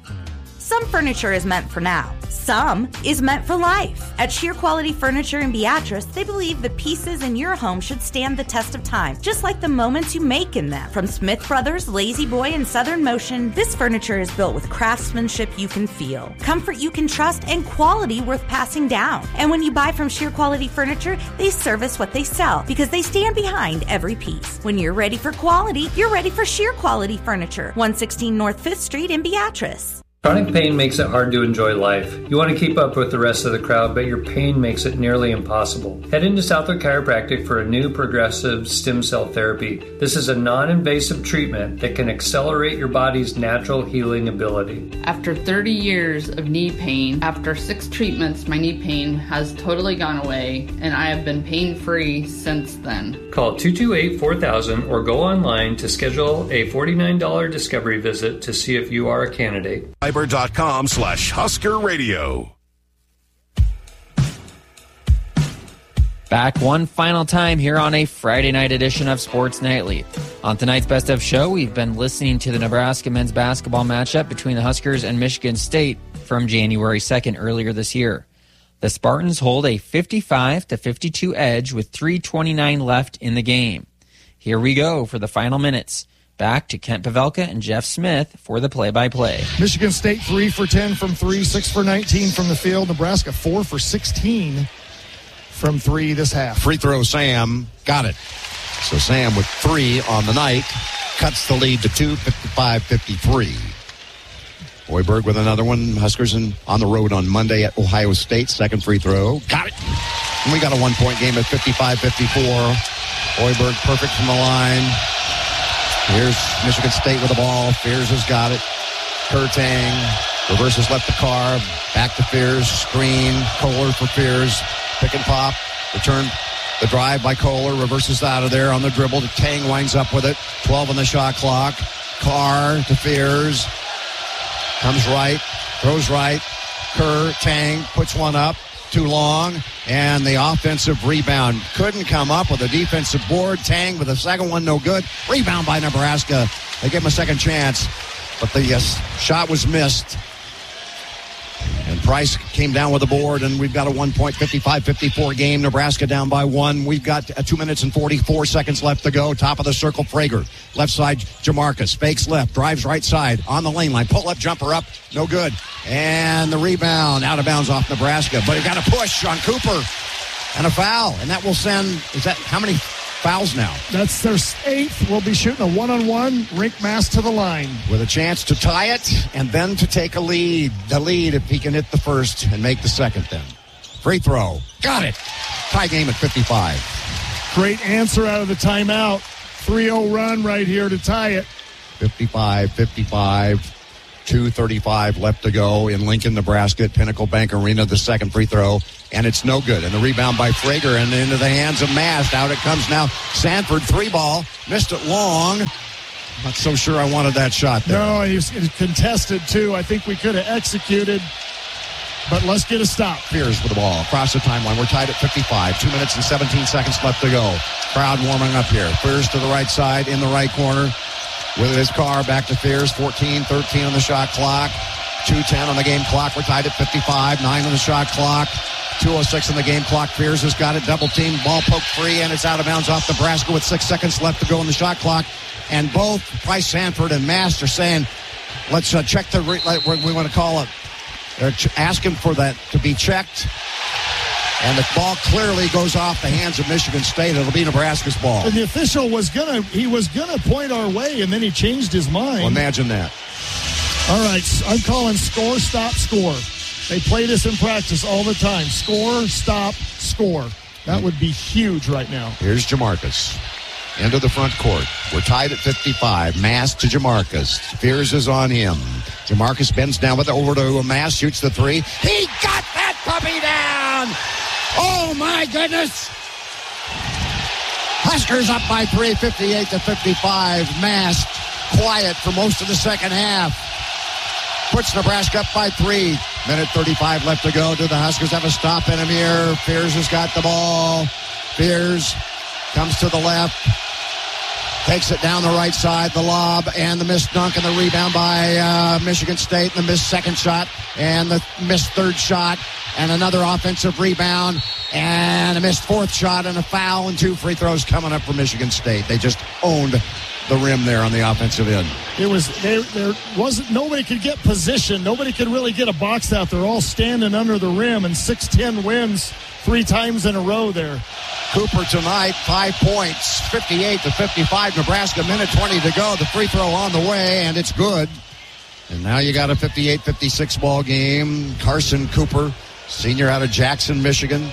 Speaker 22: Some furniture is meant for now. Some is meant for life. At Sheer Quality Furniture in Beatrice, they believe the pieces in your home should stand the test of time, just like the moments you make in them. From Smith Brothers, Lazy Boy, and Southern Motion, this furniture is built with craftsmanship you can feel, comfort you can trust, and quality worth passing down. And when you buy from Sheer Quality Furniture, they service what they sell because they stand behind every piece. When you're ready for quality, you're ready for Sheer Quality Furniture, one sixteen North fifth Street in Beatrice.
Speaker 23: Chronic pain makes it hard to enjoy life. You want to keep up with the rest of the crowd, but your pain makes it nearly impossible. Head into Southwood Chiropractic for a new progressive stem cell therapy. This is a non-invasive treatment that can accelerate your body's natural healing ability.
Speaker 24: After thirty years of knee pain, after six treatments, my knee pain has totally gone away, and I have been pain-free since then.
Speaker 23: Call two two eight, four thousand or go online to schedule a forty-nine dollars discovery visit to see if you are a candidate.
Speaker 6: Fiber.com slash Husker Radio.
Speaker 3: Back one final time here on a Friday night edition of Sports Nightly. On tonight's Best of Show, we've been listening to the Nebraska men's basketball matchup between the Huskers and Michigan State from January second earlier this year. The Spartans hold a fifty-five to fifty-two edge with three twenty-nine left in the game. Here we go for the final minutes. Back to Kent Pavelka and Jeff Smith for the play-by-play.
Speaker 1: Michigan State three for ten from three, six for nineteen from the field. Nebraska four for sixteen from three this half.
Speaker 2: Free throw, Sam. Got it. So Sam with three on the night cuts the lead to two, fifty-five fifty-three. Hoiberg with another one. Huskers in, on the road on Monday at Ohio State. Second free throw. Got it. And we got a one-point game at fifty-five fifty-four. Hoiberg perfect from the line. Here's Michigan State with the ball. Fears has got it. Kurtang reverses left to Carr. Back to Fears. Screen. Kohler for Fears. Pick and pop. Return. The drive by Kohler. Reverses out of there on the dribble. Tang winds up with it. twelve on the shot clock. Carr to Fears. Comes right. Throws right. Kerr. Tang puts one up. Too long, and the offensive rebound couldn't come up with a defensive board. Tang with the second one, no good. Rebound by Nebraska. They give him a second chance, but the uh, shot was missed. And Price came down with the board, and we've got a one-point fifty-five fifty-four game. Nebraska down by one. We've got uh, two minutes and forty-four seconds left to go. Top of the circle, Frager. Left side, Jamarcus. Fakes left, drives right side on the lane line. Pull-up jumper up, no good. And the rebound out of bounds off Nebraska. But he got a push on Cooper and a foul. And that will send, is that how many fouls now?
Speaker 1: That's their eighth. We'll be shooting a one-on-one. Rink Mast to the line.
Speaker 2: With a chance to tie it and then to take a lead. The lead if he can hit the first and make the second then. Free throw. Got it. Tie game at fifty-five.
Speaker 1: Great answer out of the timeout. three oh run right here to tie it.
Speaker 2: fifty-five fifty-five. two thirty-five left to go in Lincoln, Nebraska at Pinnacle Bank Arena. The second free throw, and it's no good. And the rebound by Frager and into the hands of Mast. Out it comes now. Sanford, three ball. Missed it long. Not so sure I wanted that shot there.
Speaker 1: No, he was contested, too. I think we could have executed, but let's get a stop.
Speaker 2: Fears with the ball across the timeline. We're tied at fifty-five. Two minutes and seventeen seconds left to go. Crowd warming up here. Fears to the right side, in the right corner. With his car, back to Fears. fourteen thirteen on the shot clock. two ten on the game clock. We're tied at fifty-five. nine on the shot clock. two oh six on the game clock. Fears has got it. Double team. Ball poked free, and it's out of bounds off Nebraska with six seconds left to go on the shot clock. And both Price Sanford and Mast are saying, let's uh, check the, re- like, we want to call it. They're ch- asking for that to be checked. And the ball clearly goes off the hands of Michigan State. It'll be Nebraska's ball.
Speaker 1: And the official was gonna, he was gonna point our way, and then he changed his mind.
Speaker 2: Well, imagine that.
Speaker 1: All right, I'm calling score, stop, score. They play this in practice all the time. Score, stop, score. That would be huge right now.
Speaker 2: Here's Jamarcus. Into the front court. We're tied at fifty-five. Mast to Jamarcus. Fears is on him. Jamarcus bends down with it over to Mast. Shoots the three. He got that puppy down! Oh, my goodness! Huskers up by three, fifty-eight to fifty-five. Mast quiet for most of the second half. Puts Nebraska up by three. Minute thirty-five left to go. Do the Huskers have a stop in him here? Fears has got the ball. Fears comes to the left. Takes it down the right side, the lob, and the missed dunk, and the rebound by uh, Michigan State, and the missed second shot, and the missed third shot, and another offensive rebound, and a missed fourth shot, and a foul, and two free throws coming up for Michigan State. They just owned the rim there on the offensive end.
Speaker 1: It was there, there wasn't nobody could get position. Nobody could really get a box out. They're all standing under the rim, and six ten wins three times in a row there.
Speaker 2: Cooper tonight, five points, fifty-eight to fifty-five. Nebraska, minute twenty to go. The free throw on the way, and it's good. And now you got a fifty-eight fifty-six ball game. Carson Cooper, senior out of Jackson, Michigan.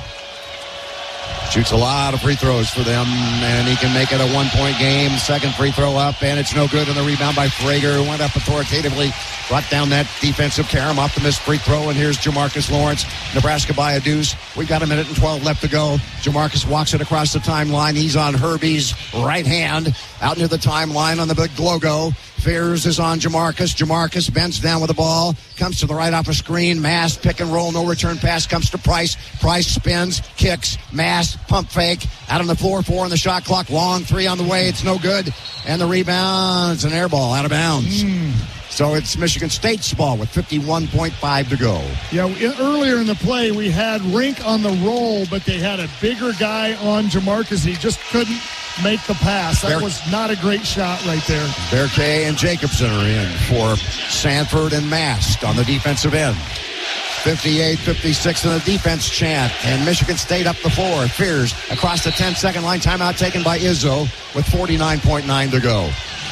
Speaker 2: Shoots a lot of free throws for them, and he can make it a one-point game. Second free throw up, and it's no good. And the rebound by Frager, who went up authoritatively, brought down that defensive carom off the missed free throw. And here's Jamarcus Lawrence. Nebraska by a deuce. We've got a minute and twelve left to go. Jamarcus walks it across the timeline. He's on Herbie's right hand, out near the timeline on the big logo. Fears is on Jamarcus. Jamarcus bends down with the ball, comes to the right off a screen. Mast, pick and roll, no return pass, comes to Price. Price spins, kicks, Mast, pump fake, out on the floor, four on the shot clock, long three on the way, it's no good. And the rebound, it's an air ball, out of bounds. Mm. So it's Michigan State's ball with fifty-one point five to go.
Speaker 1: Yeah, earlier in the play, we had Rink on the roll, but they had a bigger guy on Jamarcus. He just couldn't make the pass. That Bear- was not a great shot right there.
Speaker 2: Berkay and Jacobson are in for Sanford and Mast on the defensive end. fifty-eight fifty-six in the defense chant, and Michigan State up the floor. Fears across the ten-second line. Timeout taken by Izzo with forty-nine point nine to go.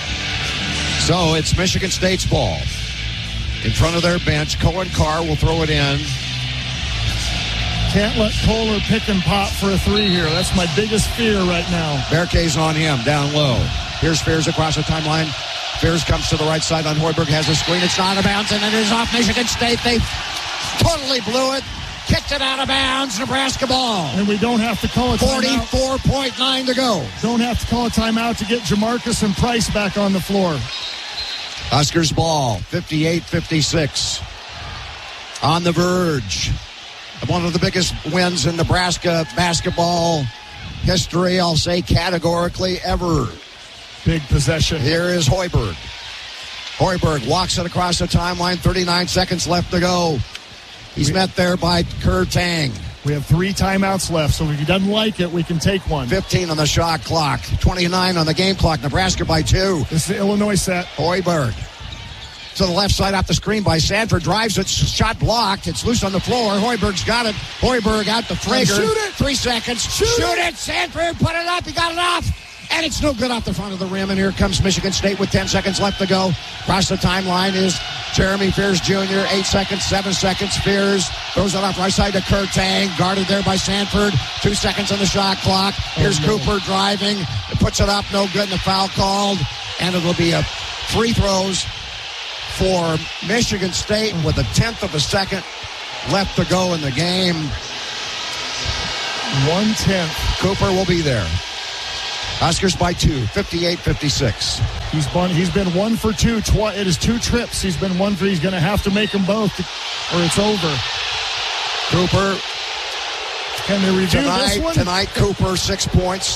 Speaker 2: So it's Michigan State's ball. In front of their bench, Cohen Carr will throw it in.
Speaker 1: Can't let Kohler pick and pop for a three here. That's my biggest fear right now.
Speaker 2: Berkay's on him, down low. Here's Fears across the timeline. Fears comes to the right side on Hoiberg, has a screen. It's not out of bounds, and it is off Michigan State. They totally blew it. Kicked it out of bounds. Nebraska ball.
Speaker 1: And we don't have to call a timeout.
Speaker 2: forty-four point nine to go.
Speaker 1: Don't have to call a timeout to get Jamarcus and Price back on the floor.
Speaker 2: Huskers ball, fifty-eight fifty-six. On the verge. One of the biggest wins in Nebraska basketball history, I'll say categorically ever.
Speaker 1: Big possession.
Speaker 2: Here is Hoiberg. Hoiberg walks it across the timeline, thirty-nine seconds left to go. He's we, met there by Kerr Tang.
Speaker 1: We have three timeouts left, so if he doesn't like it, we can take one.
Speaker 2: fifteen on the shot clock, twenty-nine on the game clock. Nebraska by two.
Speaker 1: This is the Illinois set.
Speaker 2: Hoiberg to the left side off the screen by Sanford. Drives it, shot blocked. It's loose on the floor. Hoiberg's got it. Hoiberg out to Frager.
Speaker 1: Shoot it.
Speaker 2: Three seconds.
Speaker 1: Shoot,
Speaker 2: Shoot
Speaker 1: it.
Speaker 2: it. Sanford put it up. He got it off. And it's no good off the front of the rim. And here comes Michigan State with ten seconds left to go. Across the timeline is Jeremy Fears Junior Eight seconds, seven seconds. Fears throws it off right side to Kerr Tang. Guarded there by Sanford. Two seconds on the shot clock. Here's oh, no. Cooper driving. It puts it up. No good. And the foul called. And it'll be a free throws for Michigan State with a tenth of a second left to go in the game.
Speaker 1: One-tenth.
Speaker 2: Cooper will be there. Huskers by two, fifty-eight fifty-six.
Speaker 1: He's been, he's been one for two. Twi- it is two trips. He's been one for. He's going to have to make them both, or it's over.
Speaker 2: Cooper.
Speaker 1: Can they review
Speaker 2: tonight,
Speaker 1: this one?
Speaker 2: Tonight, Cooper, six points.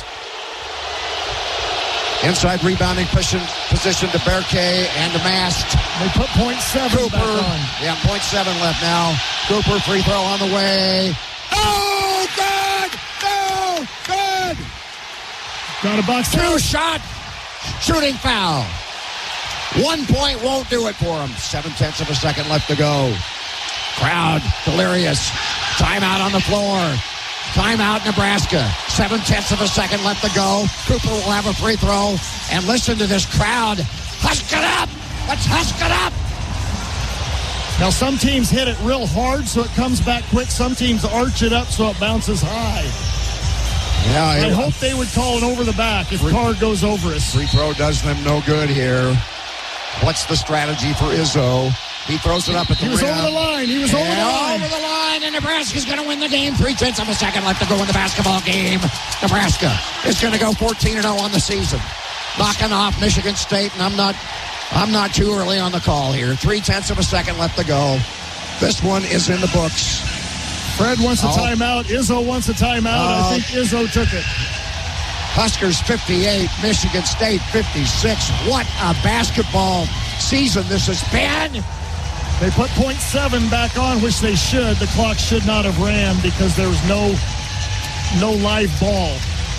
Speaker 2: Inside rebounding position, position to Berkay and to Mast.
Speaker 1: They put point seven
Speaker 2: Cooper,
Speaker 1: back on.
Speaker 2: Yeah, point seven left now. Cooper, free throw on the way. Oh, good! No, good!
Speaker 1: Got a box.
Speaker 2: Two shot shooting foul. One point won't do it for him. Seven tenths of a second left to go. Crowd delirious. Timeout on the floor. Timeout, Nebraska. Seven tenths of a second left to go. Cooper will have a free throw. And listen to this crowd. Husk it up! Let's husk it up!
Speaker 1: Now, some teams hit it real hard, so it comes back quick. Some teams arch it up so it bounces high.
Speaker 2: Yeah,
Speaker 1: I
Speaker 2: it,
Speaker 1: hope they would call it over the back if Carr goes over us.
Speaker 2: Free throw does them no good here. What's the strategy for Izzo? He throws it up at the
Speaker 1: rim. He was
Speaker 2: rim.
Speaker 1: over the line. He was
Speaker 2: and
Speaker 1: over the line.
Speaker 2: Over the line, and Nebraska's going to win the game. Three-tenths of a second left to go in the basketball game. Nebraska is going to go fourteen and oh on the season. Knocking off Michigan State, and I'm not I'm not too early on the call here. Three-tenths of a second left to go. This one is in the books.
Speaker 1: Fred wants a
Speaker 2: oh.
Speaker 1: timeout. Izzo wants a timeout. Uh, I think Izzo took it.
Speaker 2: Huskers fifty-eight, Michigan State fifty-six. What a basketball season this has been.
Speaker 1: They put point seven back on, which they should. The clock should not have ran because there was no, no live ball.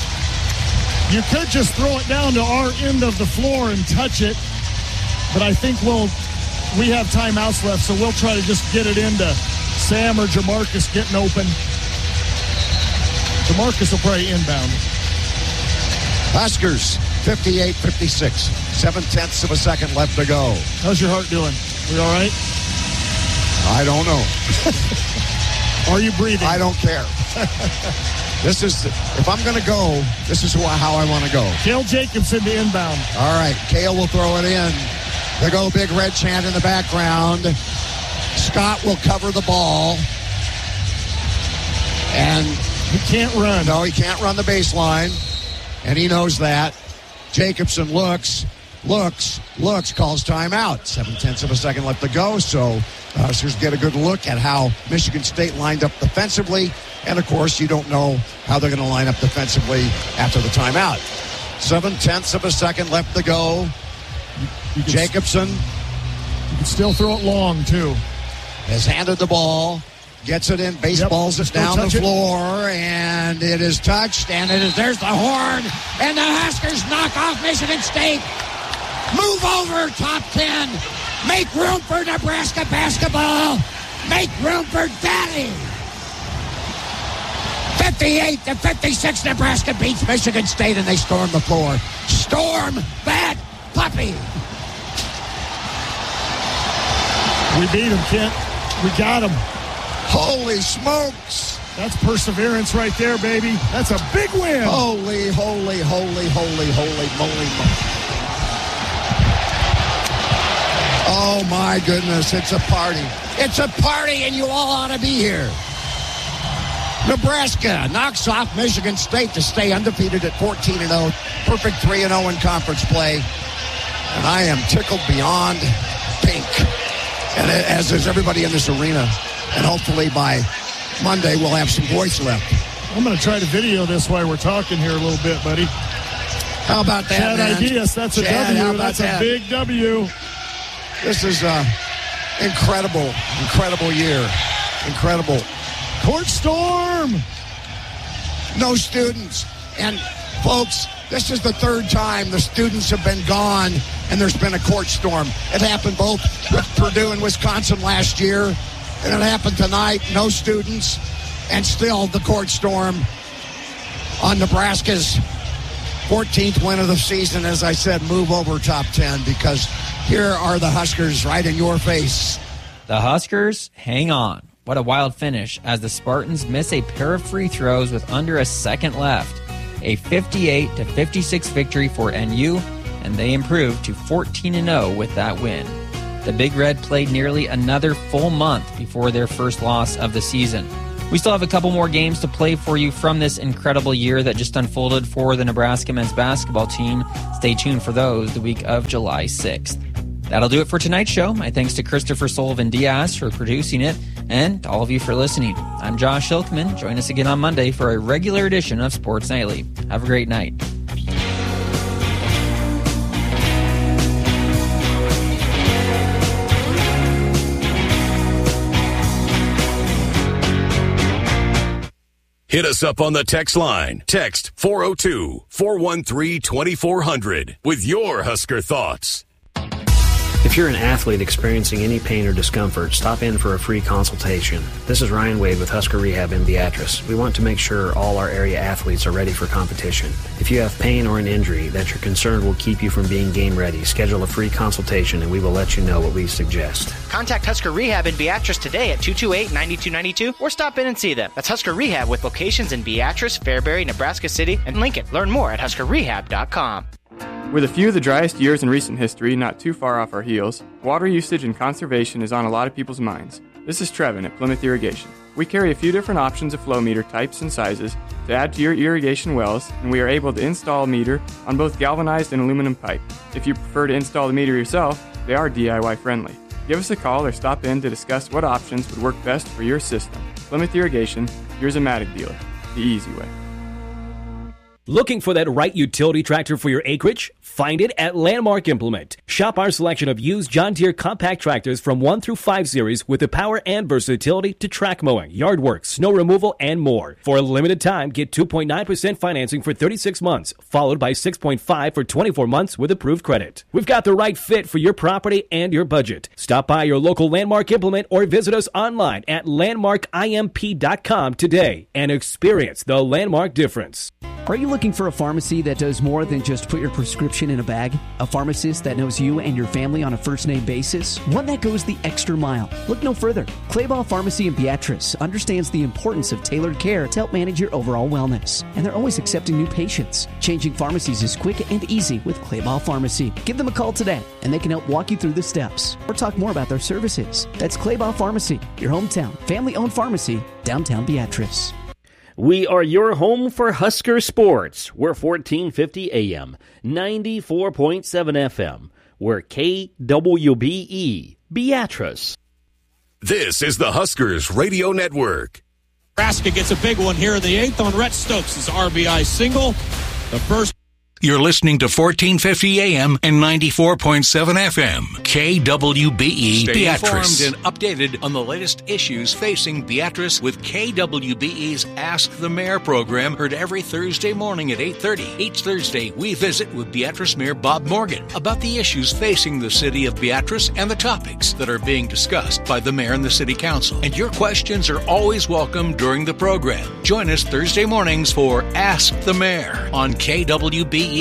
Speaker 1: You could just throw it down to our end of the floor and touch it, but I think we'll we have timeouts left, so we'll try to just get it into Sam or Jamarcus getting open. Jamarcus will probably inbound.
Speaker 2: Huskers fifty-eight fifty-six. Seven-tenths of a second left to go.
Speaker 1: How's your heart doing? We all right?
Speaker 2: I don't know.
Speaker 1: Are you breathing?
Speaker 2: I don't care. This is, if I'm going to go, this is how I want to go.
Speaker 1: Cale Jacobson to inbound.
Speaker 2: All right, Cale will throw it in. They go big red chant in the background. Scott will cover the ball. And
Speaker 1: he can't run.
Speaker 2: No, he can't run the baseline. And he knows that. Jacobson looks, looks, looks, calls timeout. Seven-tenths of a second left to go, so the Huskers get a good look at how Michigan State lined up defensively. And, of course, you don't know how they're going to line up defensively after the timeout. Seven-tenths of a second left to go.
Speaker 1: You can,
Speaker 2: Jacobson.
Speaker 1: You can still throw it long, too.
Speaker 2: Has handed the ball. Gets it in, baseballs
Speaker 1: yep,
Speaker 2: it down the floor, it. and it is touched, and it is, there's the horn, and the Huskers knock off Michigan State. Move over, top ten. Make room for Nebraska basketball. Make room for Daddy. fifty-eight to fifty-six, Nebraska beats Michigan State, and they storm the floor. Storm that puppy.
Speaker 1: We beat him, Kent. We got him.
Speaker 2: Holy smokes.
Speaker 1: That's perseverance right there, baby. That's a big win.
Speaker 2: Holy, holy, holy, holy, holy, moly, moly. Oh, my goodness. It's a party. It's a party, and you all ought to be here. Nebraska knocks off Michigan State to stay undefeated at fourteen and oh. Perfect three and oh in conference play. And I am tickled beyond pink. And as is everybody in this arena. And hopefully by Monday we'll have some voice left.
Speaker 1: I'm going to try to video this while we're talking here a little bit, buddy.
Speaker 2: How about that,
Speaker 1: Chad
Speaker 2: man?
Speaker 1: Ideas, that's a
Speaker 2: Chad,
Speaker 1: W. That's
Speaker 2: that?
Speaker 1: a big W.
Speaker 2: This is an incredible, incredible year. Incredible.
Speaker 1: Court storm.
Speaker 2: No students. And, folks, this is the third time the students have been gone and there's been a court storm. It happened both with Purdue and Wisconsin last year. And it happened tonight, no students, and still the court storm on Nebraska's fourteenth win of the season. As I said, move over top ten because here are the Huskers right in your face.
Speaker 3: The Huskers hang on. What a wild finish as the Spartans miss a pair of free throws with under a second left. A fifty-eight to fifty-six victory for N U, and they improved to fourteen and oh with that win. The Big Red played nearly another full month before their first loss of the season. We still have a couple more games to play for you from this incredible year that just unfolded for the Nebraska men's basketball team. Stay tuned for those the week of July sixth. That'll do it for tonight's show. My thanks to Christopher Sullivan Diaz for producing it, and to all of you for listening. I'm Josh Hilkman. Join us again on Monday for a regular edition of Sports Nightly. Have a great night.
Speaker 6: Hit us up on the text line. Text four oh two, four one three, two four zero zero with your Husker thoughts.
Speaker 21: If you're an athlete experiencing any pain or discomfort, stop in for a free consultation. This is Ryan Wade with Husker Rehab in Beatrice. We want to make sure all our area athletes are ready for competition. If you have pain or an injury that you're concerned will keep you from being game ready, schedule a free consultation and we will let you know what we suggest.
Speaker 5: Contact Husker Rehab in Beatrice today at two two eight, nine two nine two or stop in and see them. That's Husker Rehab with locations in Beatrice, Fairbury, Nebraska City, and Lincoln. Learn more at husker rehab dot com.
Speaker 20: With a few of the driest years in recent history not too far off our heels, water usage and conservation is on a lot of people's minds. This is Trevin at Plymouth Irrigation. We carry a few different options of flow meter types and sizes to add to your irrigation wells, and we are able to install a meter on both galvanized and aluminum pipe. If you prefer to install the meter yourself, they are D I Y friendly. Give us a call or stop in to discuss what options would work best for your system. Plymouth Irrigation, your Zamatic dealer, the easy way.
Speaker 7: Looking for that right utility tractor for your acreage? Find it at Landmark Implement. Shop our selection of used John Deere compact tractors from one through five series with the power and versatility to track mowing, yard work, snow removal, and more. For a limited time, get two point nine percent financing for thirty-six months, followed by six point five for twenty-four months with approved credit. We've got the right fit for your property and your budget. Stop by your local Landmark Implement or visit us online at landmark I M P dot com today and experience the Landmark difference.
Speaker 19: Are you looking for a pharmacy that does more than just put your prescription in a bag? A pharmacist that knows you and your family on a first-name basis? One that goes the extra mile? Look no further. Clayball Pharmacy in Beatrice understands the importance of tailored care to help manage your overall wellness. And they're always accepting new patients. Changing pharmacies is quick and easy with Clayball Pharmacy. Give them a call today, and they can help walk you through the steps or talk more about their services. That's Clayball Pharmacy, your hometown, family-owned pharmacy, downtown Beatrice.
Speaker 8: We are your home for Husker sports. We're fourteen fifty A M, ninety-four point seven F M. We're K W B E, Beatrice.
Speaker 6: This is the Huskers Radio Network.
Speaker 9: Nebraska gets a big one here in the eighth on Rhett Stokes' R B I single. The first.
Speaker 13: You're listening to fourteen fifty A M and ninety-four point seven F M, K W B E, Stay Beatrice. informed and updated on the latest issues facing Beatrice with K W B E's Ask the Mayor program, heard every Thursday morning at eight thirty. Each Thursday, we visit with Beatrice Mayor Bob Morgan about the issues facing the city of Beatrice and the topics that are being discussed by the mayor and the city council. And your questions are always welcome during the program. Join us Thursday mornings for Ask the Mayor on K W B E.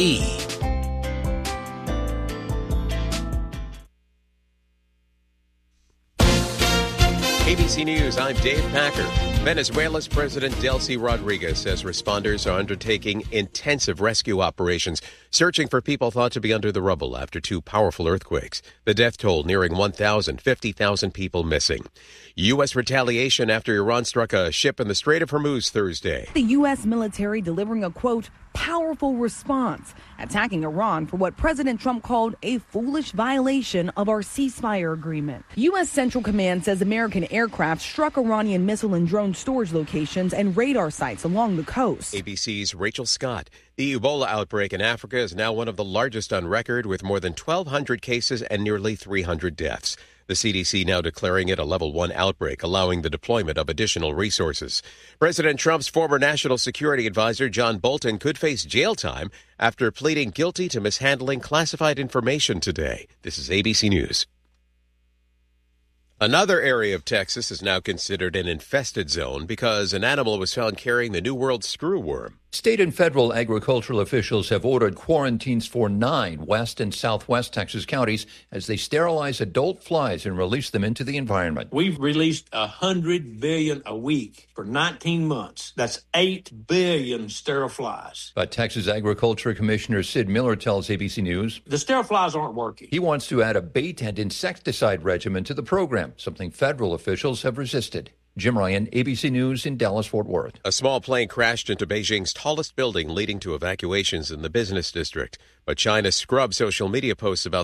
Speaker 25: A B C News, I'm Dave Packer. Venezuela's President Delcy Rodriguez says responders are undertaking intensive rescue operations, searching for people thought to be under the rubble after two powerful earthquakes. The death toll nearing one thousand, fifty thousand people missing. U S retaliation after Iran struck a ship in the Strait of Hormuz Thursday.
Speaker 26: The U S military delivering a, quote, powerful response, attacking Iran for what President Trump called a foolish violation of our ceasefire agreement. U S Central Command says American aircraft struck Iranian missile and drone storage locations and radar sites along the coast.
Speaker 25: A B C's Rachel Scott. The Ebola outbreak in Africa is now one of the largest on record, with more than twelve hundred cases and nearly three hundred deaths. The C D C now declaring it a level one outbreak, allowing the deployment of additional resources. President Trump's former national security advisor, John Bolton, could face jail time after pleading guilty to mishandling classified information today. This is A B C News. Another area of Texas is now considered an infested zone because an animal was found carrying the New World screwworm.
Speaker 10: State and federal agricultural officials have ordered quarantines for nine west and southwest Texas counties as they sterilize adult flies and release them into the environment.
Speaker 11: We've released one hundred billion a week for nineteen months. That's eight billion sterile flies.
Speaker 10: But Texas Agriculture Commissioner Sid Miller tells A B C News
Speaker 11: the sterile flies aren't working.
Speaker 10: He wants to add a bait and insecticide regimen to the program, something federal officials have resisted. Jim Ryan, A B C News in Dallas-Fort Worth.
Speaker 25: A small plane crashed into Beijing's tallest building, leading to evacuations in the business district. But China scrubbed social media posts about